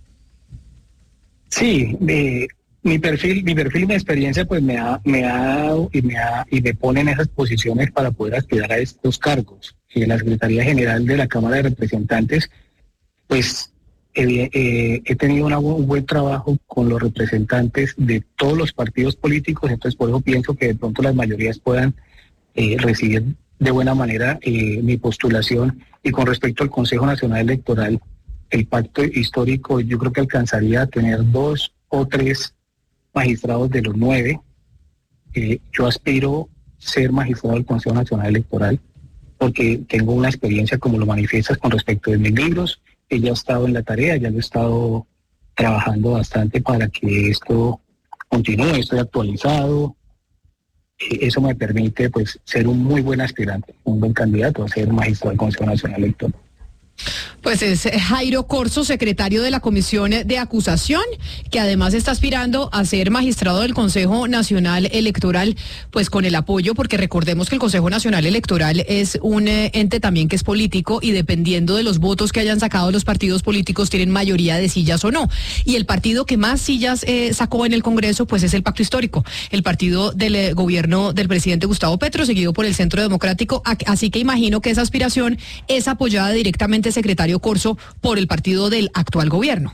Sí, eh, mi perfil, mi perfil y mi experiencia pues me ha, me ha dado y me ha, y me pone en esas posiciones para poder aspirar a estos cargos. En la Secretaría General de la Cámara de Representantes, pues eh, eh, he tenido una, un buen trabajo con los representantes de todos los partidos políticos, entonces por eso pienso que de pronto las mayorías puedan eh, recibir de buena manera eh, mi postulación. Y con respecto al Consejo Nacional Electoral, el pacto histórico yo creo que alcanzaría a tener dos o tres magistrados de los nueve. Eh, yo aspiro ser magistrado del Consejo Nacional Electoral porque tengo una experiencia, como lo manifiestas, con respecto de mis libros. Ella ha estado en la tarea, ya lo he estado trabajando bastante para que esto continúe, estoy actualizado. Eh, eso me permite pues ser un muy buen aspirante, un buen candidato a ser magistrado del Consejo Nacional Electoral. Pues es Jairo Corzo, secretario de la Comisión de Acusación, que además está aspirando a ser magistrado del Consejo Nacional Electoral, pues con el apoyo, porque recordemos que el Consejo Nacional Electoral es un eh, ente también que es político y dependiendo de los votos que hayan sacado los partidos políticos tienen mayoría de sillas o no. Y el partido que más sillas eh, sacó en el Congreso, pues es el Pacto Histórico, el partido del eh, gobierno del presidente Gustavo Petro, seguido por el Centro Democrático. Así que imagino que esa aspiración es apoyada directamente, secretario Corzo, por el partido del actual gobierno.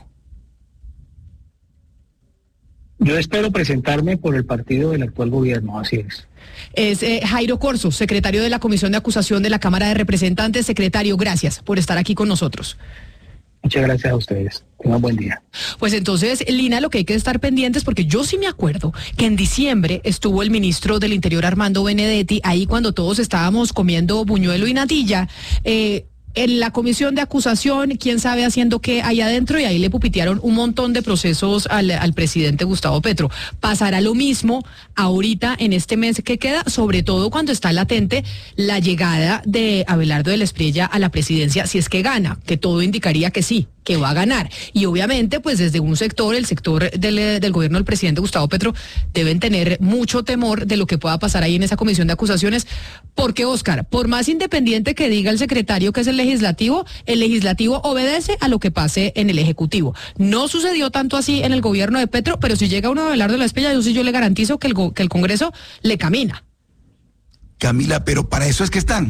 Yo espero presentarme por el partido del actual gobierno, así es. Es eh, Jairo Corzo, secretario de la Comisión de Acusación de la Cámara de Representantes. Secretario, gracias por estar aquí con nosotros. Muchas gracias a ustedes. Tengan buen día. Pues entonces, Lina, lo que hay que estar pendientes, porque yo sí me acuerdo que en diciembre estuvo el ministro del Interior, Armando Benedetti, ahí cuando todos estábamos comiendo buñuelo y natilla, eh, en la comisión de acusación, quién sabe haciendo qué ahí adentro, y ahí le pupitearon un montón de procesos al, al presidente Gustavo Petro. Pasará lo mismo ahorita en este mes que queda, sobre todo cuando está latente la llegada de Abelardo de la Espriella a la presidencia, si es que gana, que todo indicaría que sí, que va a ganar. Y obviamente, pues desde un sector, el sector del, del gobierno del presidente Gustavo Petro, deben tener mucho temor de lo que pueda pasar ahí en esa comisión de acusaciones, porque, Oscar, por más independiente que diga el secretario que es el legislativo, el legislativo obedece a lo que pase en el ejecutivo. No sucedió tanto así en el gobierno de Petro, pero si llega uno a Abelardo de la Espriella, yo sí yo le garantizo que el, que el Congreso le camina. Camila, pero para eso es que están.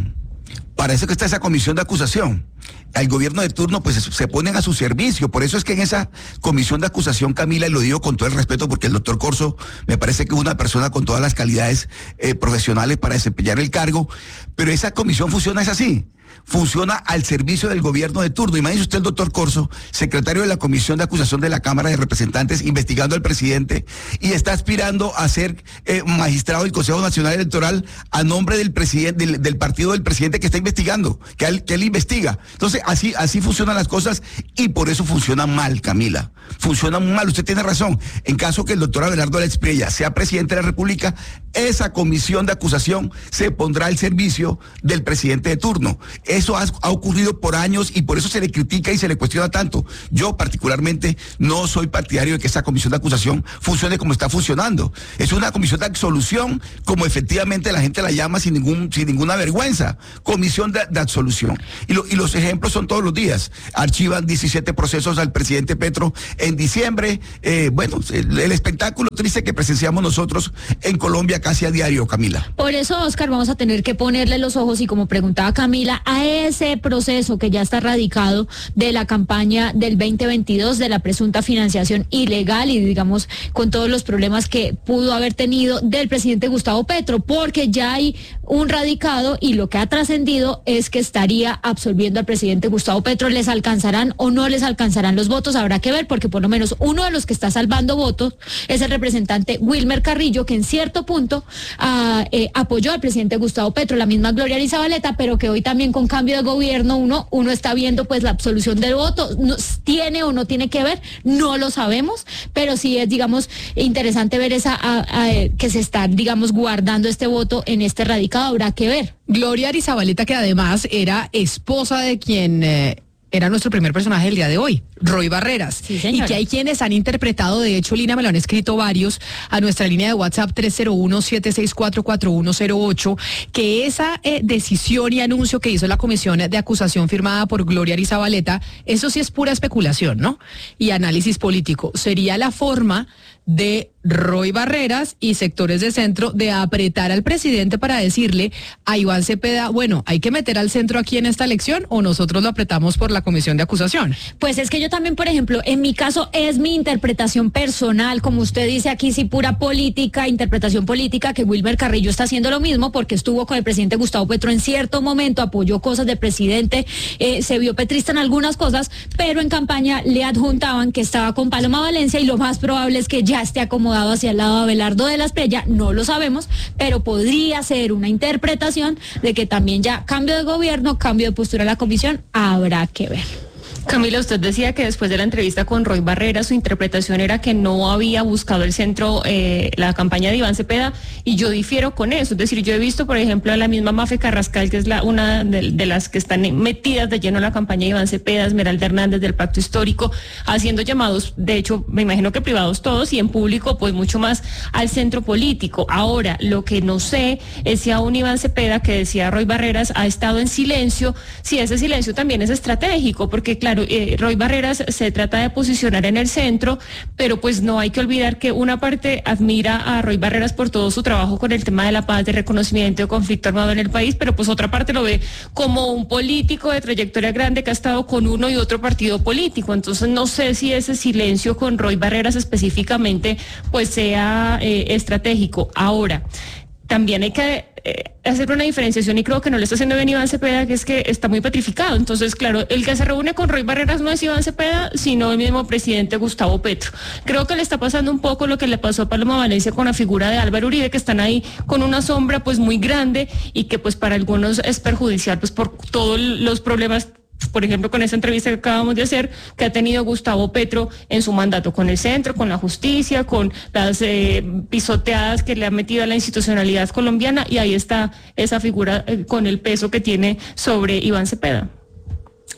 Para eso que está esa comisión de acusación. Al gobierno de turno pues se ponen a su servicio. Por eso es que en esa comisión de acusación, Camila, y lo digo con todo el respeto porque el doctor Corso me parece que es una persona con todas las calidades eh, profesionales para desempeñar el cargo, pero esa comisión funciona es así. Funciona al servicio del gobierno de turno. Imagínese usted el doctor Corso, secretario de la Comisión de Acusación de la Cámara de Representantes, investigando al presidente y está aspirando a ser eh, magistrado del Consejo Nacional Electoral a nombre del presidente, del, del partido del presidente que está investigando, que él, que él investiga. Entonces, así, así funcionan las cosas y por eso funciona mal, Camila. Funciona mal, usted tiene razón. En caso que el doctor Abelardo Alex Priella sea presidente de la República, esa comisión de acusación se pondrá al servicio del presidente de turno. Eso ha, ha ocurrido por años y por eso se le critica y se le cuestiona tanto. Yo particularmente no soy partidario de que esa comisión de acusación funcione como está funcionando. Es una comisión de absolución, como efectivamente la gente la llama sin ningún sin ninguna vergüenza. Comisión de, de absolución. Y, lo, y los ejemplos son todos los días. Archivan diecisiete procesos al presidente Petro en diciembre. Eh, bueno, el, el espectáculo triste que presenciamos nosotros en Colombia casi a diario, Camila. Por eso, Oscar, vamos a tener que ponerle los ojos y como preguntaba Camila, a ese proceso que ya está radicado de la campaña del veinte veintidós de la presunta financiación ilegal y digamos con todos los problemas que pudo haber tenido del presidente Gustavo Petro, porque ya hay un radicado y lo que ha trascendido es que estaría absolviendo al presidente Gustavo Petro. ¿Les alcanzarán o no les alcanzarán los votos? Habrá que ver, porque por lo menos uno de los que está salvando votos es el representante Wilmer Carrillo, que en cierto punto uh, eh, apoyó al presidente Gustavo Petro, la misma Gloria Arizabaleta, pero que hoy también con cambio de gobierno uno, uno está viendo pues la absolución del voto. No, ¿tiene o no tiene que ver? No lo sabemos, pero sí es, digamos, interesante ver esa a, a, que se está, digamos, guardando este voto en este radicado. Habrá que ver. Gloria Arizabaleta, que además era esposa de quien eh, era nuestro primer personaje del día de hoy, Roy Barreras. Sí, y que hay quienes han interpretado, de hecho, Lina, me lo han escrito varios a nuestra línea de WhatsApp tres cero uno, siete seis cuatro, cuatro uno cero ocho, que esa eh, decisión y anuncio que hizo la comisión de acusación firmada por Gloria Arizabaleta, eso sí es pura especulación, ¿no? Y análisis político. Sería la forma de Roy Barreras y sectores de centro de apretar al presidente para decirle a Iván Cepeda, bueno, hay que meter al centro aquí en esta elección o nosotros lo apretamos por la comisión de acusación. Pues es que yo también, por ejemplo, en mi caso es mi interpretación personal, como usted dice aquí, sí, pura política, interpretación política, que Wilmer Carrillo está haciendo lo mismo porque estuvo con el presidente Gustavo Petro en cierto momento, apoyó cosas del presidente, eh, se vio petrista en algunas cosas, pero en campaña le adjuntaban que estaba con Paloma Valencia y lo más probable es que ya esté acomodado hacia el lado de Abelardo de la Espriella, no lo sabemos, pero podría ser una interpretación de que también ya cambio de gobierno, cambio de postura en la comisión, habrá que ver. Camila, usted decía que después de la entrevista con Roy Barreras, su interpretación era que no había buscado el centro eh, la campaña de Iván Cepeda, y yo difiero con eso. Es decir, yo he visto, por ejemplo, a la misma Mafe Carrascal, que es la una de, de las que están metidas de lleno en la campaña de Iván Cepeda, Esmeralda Hernández del Pacto Histórico, haciendo llamados, de hecho, me imagino que privados todos, y en público, pues mucho más al centro político. Ahora, lo que no sé es si aún Iván Cepeda, que decía Roy Barreras, ha estado en silencio, si ese silencio también es estratégico, porque claro, Eh, Roy Barreras se trata de posicionar en el centro, pero pues no hay que olvidar que una parte admira a Roy Barreras por todo su trabajo con el tema de la paz, de reconocimiento de conflicto armado en el país, pero pues otra parte lo ve como un político de trayectoria grande que ha estado con uno y otro partido político. Entonces no sé si ese silencio con Roy Barreras específicamente pues sea eh, estratégico. Ahora, también hay que eh, hacer una diferenciación, y creo que no le está haciendo bien Iván Cepeda, que es que está muy petrificado. Entonces, claro, el que se reúne con Roy Barreras no es Iván Cepeda, sino el mismo presidente Gustavo Petro. Creo que le está pasando un poco lo que le pasó a Paloma Valencia con la figura de Álvaro Uribe, que están ahí con una sombra pues muy grande y que pues para algunos es perjudicial pues por todos los problemas, por ejemplo, con esa entrevista que acabamos de hacer, que ha tenido Gustavo Petro en su mandato con el centro, con la justicia, con las eh, pisoteadas que le ha metido a la institucionalidad colombiana, y ahí está esa figura eh, con el peso que tiene sobre Iván Cepeda.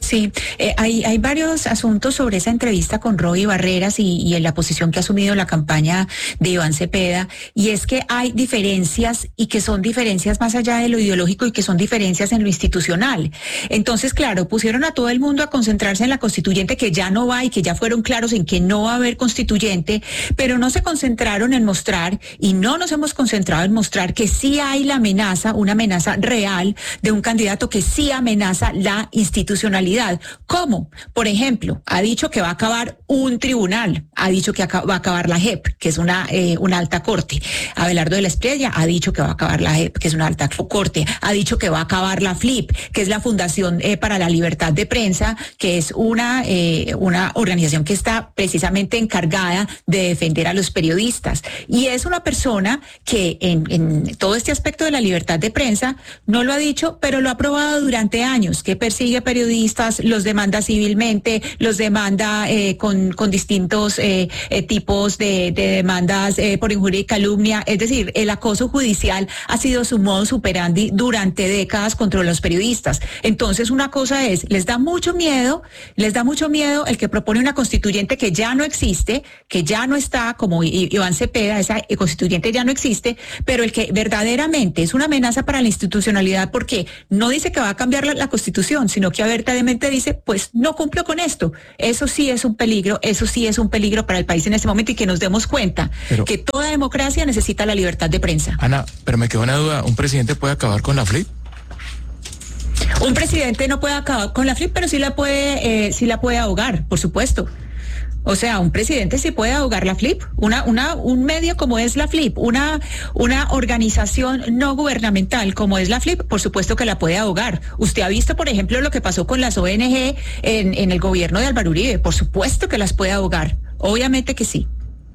Sí, eh, hay, hay varios asuntos sobre esa entrevista con Roy Barreras y, y en la posición que ha asumido la campaña de Iván Cepeda, y es que hay diferencias y que son diferencias más allá de lo ideológico y que son diferencias en lo institucional. Entonces, claro, pusieron a todo el mundo a concentrarse en la constituyente, que ya no va y que ya fueron claros en que no va a haber constituyente, pero no se concentraron en mostrar, y no nos hemos concentrado en mostrar que sí hay la amenaza, una amenaza real de un candidato que sí amenaza la institucionalidad. ¿Cómo? Por ejemplo, ha dicho que va a acabar un tribunal, ha dicho que va a acabar la J E P, que es una, eh, una alta corte. Abelardo de la Espriella ha dicho que va a acabar la J E P, que es una alta corte. Ha dicho que va a acabar la F L I P, que es la Fundación eh, para la Libertad de Prensa, que es una, eh, una organización que está precisamente encargada de defender a los periodistas. Y es una persona que en, en todo este aspecto de la libertad de prensa no lo ha dicho, pero lo ha probado durante años, que persigue periodistas, los demanda civilmente, los demanda eh, con, con distintos eh, eh, tipos de, de demandas eh, por injuria y calumnia. Es decir, el acoso judicial ha sido su modus operandi durante décadas contra los periodistas. Entonces, una cosa es, les da mucho miedo, les da mucho miedo el que propone una constituyente que ya no existe, que ya no está, como Iván Cepeda, esa constituyente ya no existe, pero el que verdaderamente es una amenaza para la institucionalidad, porque no dice que va a cambiar la, la constitución, sino que abiertamente dice, pues no cumplo con esto. Eso sí es un peligro, eso sí es un peligro para el país en este momento, y que nos demos cuenta pero, que toda democracia necesita la libertad de prensa. Ana, pero me quedó una duda, ¿un presidente puede acabar con la F L I P? Un presidente no puede acabar con la F L I P, pero sí la puede, eh, sí la puede ahogar, por supuesto. O sea, un presidente sí puede ahogar la F L I P, una, una, un medio como es la F L I P, una, una organización no gubernamental como es la F L I P, por supuesto que la puede ahogar. Usted ha visto, por ejemplo, lo que pasó con las O N G en, en el gobierno de Álvaro Uribe, por supuesto que las puede ahogar, obviamente que sí.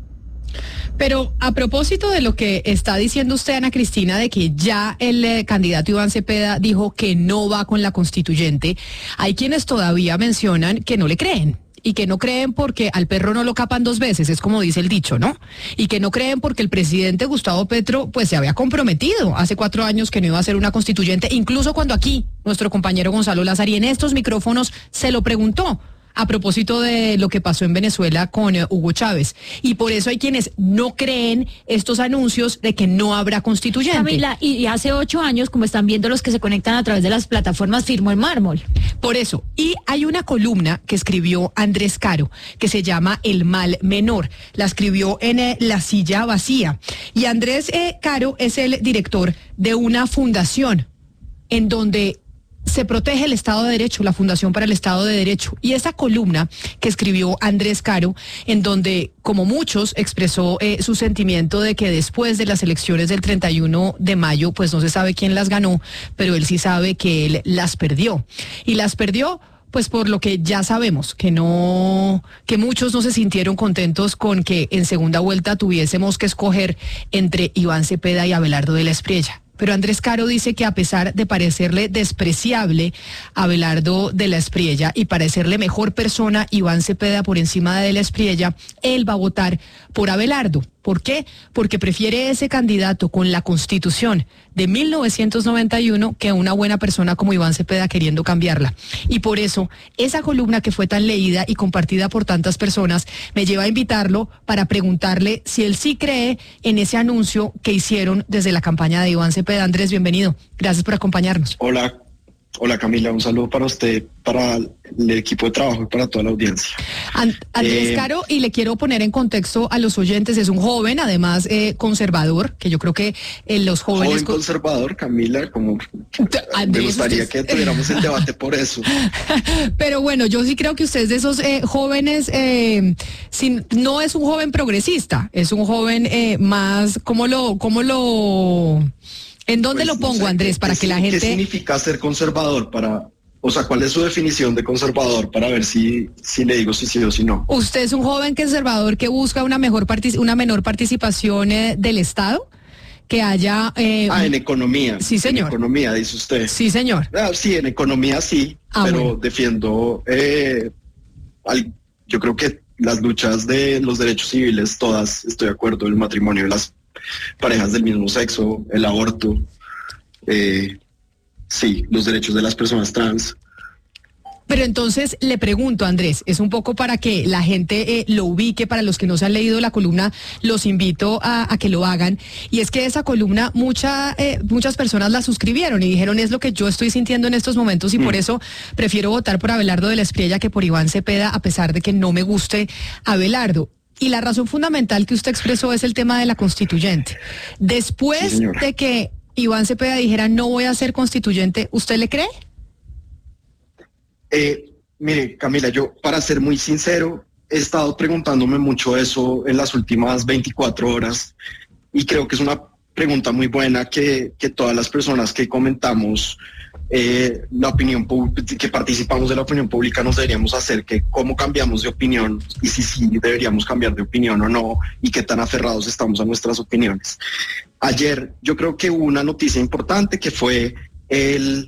Pero a propósito de lo que está diciendo usted, Ana Cristina, de que ya el eh, candidato Iván Cepeda dijo que no va con la constituyente, hay quienes todavía mencionan que no le creen. Y que no creen porque al perro no lo capan dos veces, es como dice el dicho, ¿no? Y que no creen porque el presidente Gustavo Petro pues se había comprometido hace cuatro años que no iba a ser una constituyente, incluso cuando aquí nuestro compañero Gonzalo Lázari en estos micrófonos se lo preguntó a propósito de lo que pasó en Venezuela con uh, Hugo Chávez. Y por eso hay quienes no creen estos anuncios de que no habrá constituyente. Camila, y hace ocho años, como están viendo los que se conectan a través de las plataformas, firmó el mármol. Por eso. Y hay una columna que escribió Andrés Caro, que se llama El Mal Menor. La escribió en eh, La Silla Vacía. Y Andrés eh, Caro es el director de una fundación en donde se protege el Estado de Derecho, la Fundación para el Estado de Derecho. Y esa columna que escribió Andrés Caro, en donde, como muchos, expresó eh, su sentimiento de que después de las elecciones del treinta y uno de mayo, pues no se sabe quién las ganó, pero él sí sabe que él las perdió. Y las perdió pues por lo que ya sabemos, que no, que muchos no se sintieron contentos con que en segunda vuelta tuviésemos que escoger entre Iván Cepeda y Abelardo de la Espriella. Pero Andrés Caro dice que a pesar de parecerle despreciable a Abelardo de la Espriella y parecerle mejor persona Iván Cepeda por encima de la Espriella, él va a votar por Abelardo. ¿Por qué? Porque prefiere ese candidato con la Constitución de mil novecientos noventa y uno que una buena persona como Iván Cepeda queriendo cambiarla. Y por eso, esa columna que fue tan leída y compartida por tantas personas me lleva a invitarlo para preguntarle si él sí cree en ese anuncio que hicieron desde la campaña de Iván Cepeda. Andrés, bienvenido. Gracias por acompañarnos. Hola. Hola Camila, un saludo para usted, para el equipo de trabajo y para toda la audiencia. And, Andrés eh, Caro, y le quiero poner en contexto a los oyentes, es un joven, además eh, conservador, que yo creo que eh, los jóvenes... Joven con... conservador, Camila, como Andrés, me gustaría usted... que tuviéramos el debate por eso. Pero bueno, yo sí creo que usted es de esos eh, jóvenes, eh, sin, no es un joven progresista, es un joven eh, más, ¿cómo lo... Cómo lo ¿En dónde pues, lo pongo, no sé, Andrés, para que la gente... ¿Qué significa ser conservador? Para, o sea, ¿cuál es su definición de conservador? Para ver si, si le digo si sí o si no. ¿Usted es un joven conservador que busca una mejor partic- una menor participación eh, del Estado? Que haya... Eh, ah, en economía. Sí, señor. En economía, dice usted. Sí, señor. Ah, sí, en economía sí, ah, pero bueno. defiendo... Eh, al, yo creo que las luchas de los derechos civiles, todas, estoy de acuerdo, el matrimonio de las parejas del mismo sexo, el aborto, eh, sí, los derechos de las personas trans, Pero entonces le pregunto, Andrés, es un poco para que la gente eh, lo ubique, para los que no se han leído la columna, los invito a, a que lo hagan. Y es que esa columna mucha, eh, muchas personas la suscribieron y dijeron es lo que yo estoy sintiendo en estos momentos y mm. por eso prefiero votar por Abelardo de la Espriella que por Iván Cepeda, a pesar de que no me guste Abelardo. Y la razón fundamental que usted expresó es el tema de la constituyente. Después sí, de que Iván Cepeda dijera no voy a ser constituyente, ¿usted le cree? Eh, mire, Camila, yo para ser muy sincero, he estado preguntándome mucho eso en las últimas veinticuatro horas y creo que es una pregunta muy buena que, que todas las personas que comentamos eh, la opinión que participamos de la opinión pública nos deberíamos hacer, que cómo cambiamos de opinión y si sí si deberíamos cambiar de opinión o no y qué tan aferrados estamos a nuestras opiniones. Ayer yo creo que hubo una noticia importante que fue el...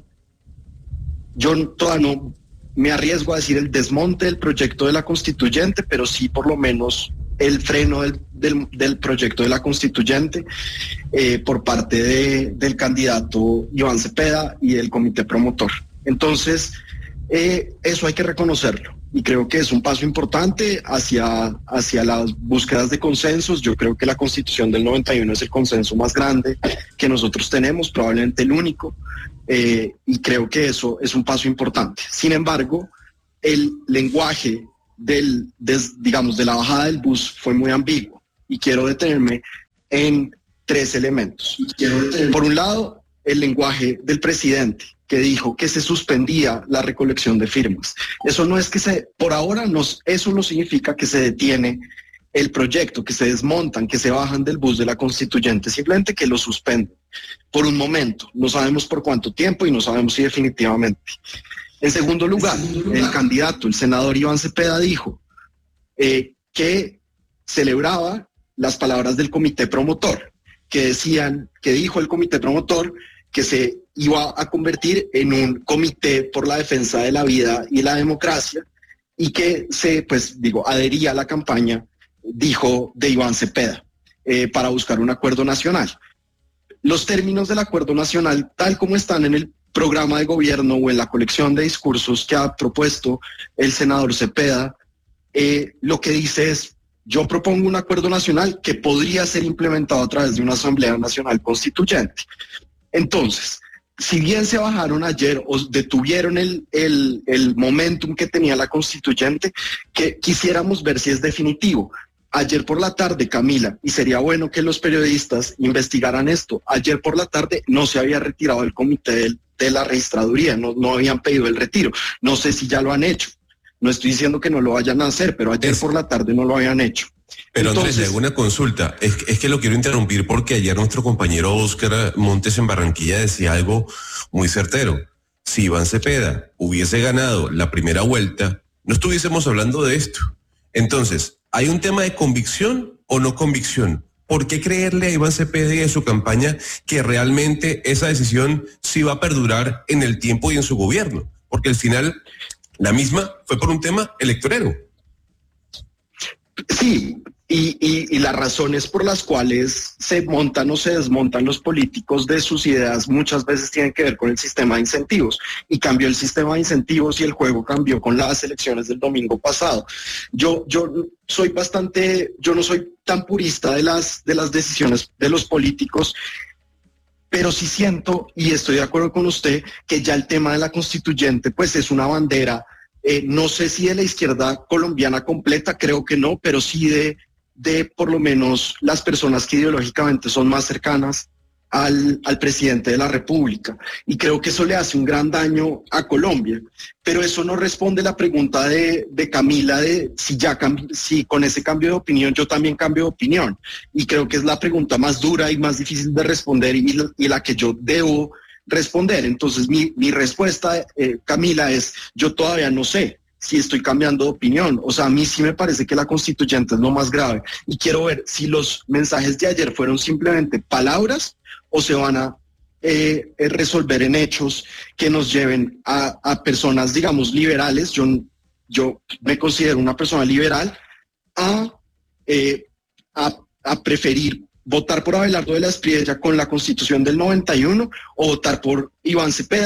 Yo todavía no me arriesgo a decir el desmonte del proyecto de la constituyente, pero sí por lo menos el freno del, del, del proyecto de la constituyente eh, por parte de, del candidato Iván Cepeda y del comité promotor. Entonces, eh, eso hay que reconocerlo y creo que es un paso importante hacia, hacia las búsquedas de consensos. Yo creo que la Constitución del noventa y uno es el consenso más grande que nosotros tenemos, probablemente el único. Eh, y creo que eso es un paso importante. Sin embargo, el lenguaje del, des, digamos, de la bajada del bus fue muy ambiguo y quiero detenerme en tres elementos. Por un lado, el lenguaje del presidente, que dijo que se suspendía la recolección de firmas. Eso no es que se, por ahora, nos, eso no significa que se detiene el proyecto, que se desmontan, que se bajan del bus de la constituyente, simplemente que lo suspenden por un momento. No sabemos por cuánto tiempo y no sabemos si definitivamente. En segundo lugar, el candidato, el senador Iván Cepeda, dijo eh, que celebraba las palabras del comité promotor, que decían, que dijo el comité promotor que se iba a convertir en un comité por la defensa de la vida y la democracia y que se, pues digo, adhería a la campaña, dijo, de Iván Cepeda eh, para buscar un acuerdo nacional. Los términos del acuerdo nacional, tal como están en el programa de gobierno o en la colección de discursos que ha propuesto el senador Cepeda, eh, lo que dice es, yo propongo un acuerdo nacional que podría ser implementado a través de una Asamblea Nacional Constituyente. Entonces, si bien se bajaron ayer o detuvieron el, el, el momentum que tenía la constituyente, que quisiéramos ver si es definitivo. Ayer por la tarde, Camila, y sería bueno que los periodistas investigaran esto, ayer por la tarde no se había retirado el comité de, de la registraduría, no, no habían pedido el retiro. No sé si ya lo han hecho. No estoy diciendo que no lo vayan a hacer, pero ayer por la tarde no lo habían hecho. Pero Entonces, Andrés, le hago una consulta. Es, es que lo quiero interrumpir porque ayer nuestro compañero Óscar Montes en Barranquilla decía algo muy certero. Si Iván Cepeda hubiese ganado la primera vuelta, no estuviésemos hablando de esto. Entonces, ¿hay un tema de convicción o no convicción? ¿Por qué creerle a Iván Cepeda y a su campaña que realmente esa decisión sí va a perdurar en el tiempo y en su gobierno? Porque al final la misma fue por un tema electorero. Sí, y, y, y las razones por las cuales se montan o se desmontan los políticos de sus ideas muchas veces tienen que ver con el sistema de incentivos. Y cambió el sistema de incentivos y el juego cambió con las elecciones del domingo pasado. Yo, yo soy bastante, yo no soy tan purista de las, de las decisiones de los políticos, pero sí siento, y estoy de acuerdo con usted, que ya el tema de la constituyente pues es una bandera. Eh, no sé si de la izquierda colombiana completa, creo que no, pero sí de, de por lo menos las personas que ideológicamente son más cercanas al, al presidente de la República. Y creo que eso le hace un gran daño a Colombia. Pero eso no responde a la pregunta de, de Camila de si, ya cambi- si con ese cambio de opinión yo también cambio de opinión. Y creo que es la pregunta más dura y más difícil de responder y la, y la que yo debo responder. Entonces mi, mi respuesta, eh, Camila, es yo todavía no sé si estoy cambiando de opinión. O sea, a mí sí me parece que la constituyente es lo más grave y quiero ver si los mensajes de ayer fueron simplemente palabras o se van a eh, eh, resolver en hechos que nos lleven a, a personas, digamos, liberales. Yo, yo me considero una persona liberal a, eh, a, a preferir votar por Abelardo de la Espriella con la Constitución del noventa y uno o votar por Iván Cepeda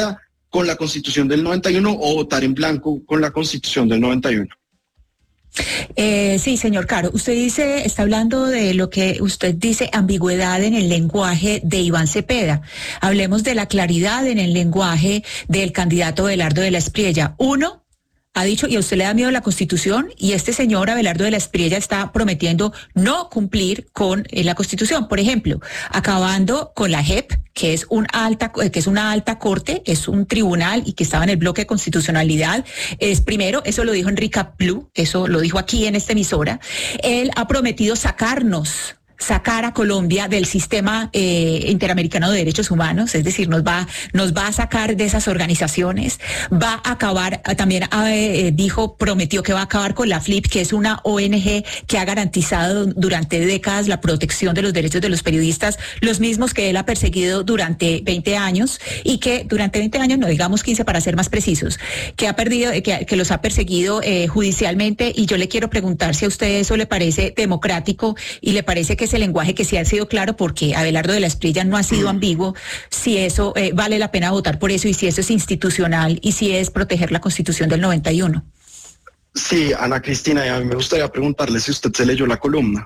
con la Constitución del noventa y uno o votar en blanco con la Constitución del noventa y uno. Eh, sí, señor Caro, usted dice, está hablando de lo que usted dice, ambigüedad en el lenguaje de Iván Cepeda. Hablemos de la claridad en el lenguaje del candidato Abelardo de la Espriella. Uno, ha dicho, y a usted le da miedo la Constitución, y este señor Abelardo de la Espriella está prometiendo no cumplir con eh, la Constitución. Por ejemplo, acabando con la J E P, que es un alta, que es una alta corte, es un tribunal y que estaba en el bloque de constitucionalidad. Es primero, eso lo dijo Enrique Blue, eso lo dijo aquí en esta emisora. Él ha prometido sacarnos sacar a Colombia del sistema eh, interamericano de derechos humanos, es decir, nos va, nos va a sacar de esas organizaciones, va a acabar, también eh, dijo, prometió que va a acabar con la F L I P, que es una O N G que ha garantizado durante décadas la protección de los derechos de los periodistas, los mismos que él ha perseguido durante veinte años y que durante veinte años, no digamos quince para ser más precisos, que ha perdido, que, que los ha perseguido eh, judicialmente, y yo le quiero preguntar si a usted eso le parece democrático y le parece que ese lenguaje que sí ha sido claro, porque Abelardo de la Espriella no ha sido ambiguo, si eso eh, vale la pena votar por eso y si eso es institucional y si es proteger la Constitución del noventa y uno. Sí, Ana Cristina, y a mí me gustaría preguntarle si usted se leyó la columna.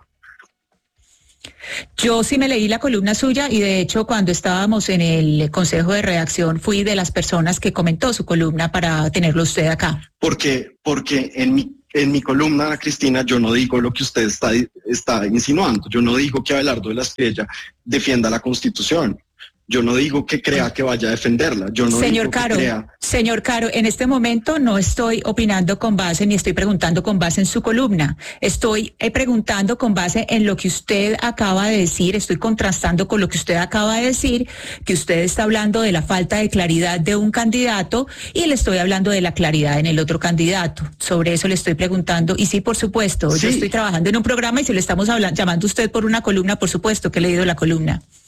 Yo sí me leí la columna suya y de hecho cuando estábamos en el consejo de redacción fui de las personas que comentó su columna para tenerlo usted acá. Porque, porque en mi En mi columna, Ana Cristina, yo no digo lo que usted está, está insinuando. Yo no digo que Abelardo de la Espriella defienda la Constitución. Yo no digo que crea que vaya a defenderla. Yo no señor digo Caro, que crea... Señor Caro, en este momento no estoy opinando con base ni estoy preguntando con base en su columna. Estoy eh, preguntando con base en lo que usted acaba de decir. Estoy contrastando con lo que usted acaba de decir, que usted está hablando de la falta de claridad de un candidato y le estoy hablando de la claridad en el otro candidato. Sobre eso le estoy preguntando. Y sí, por supuesto, sí. Yo estoy trabajando en un programa y si le estamos hablando, llamando a usted por una columna, por supuesto que he leído la columna.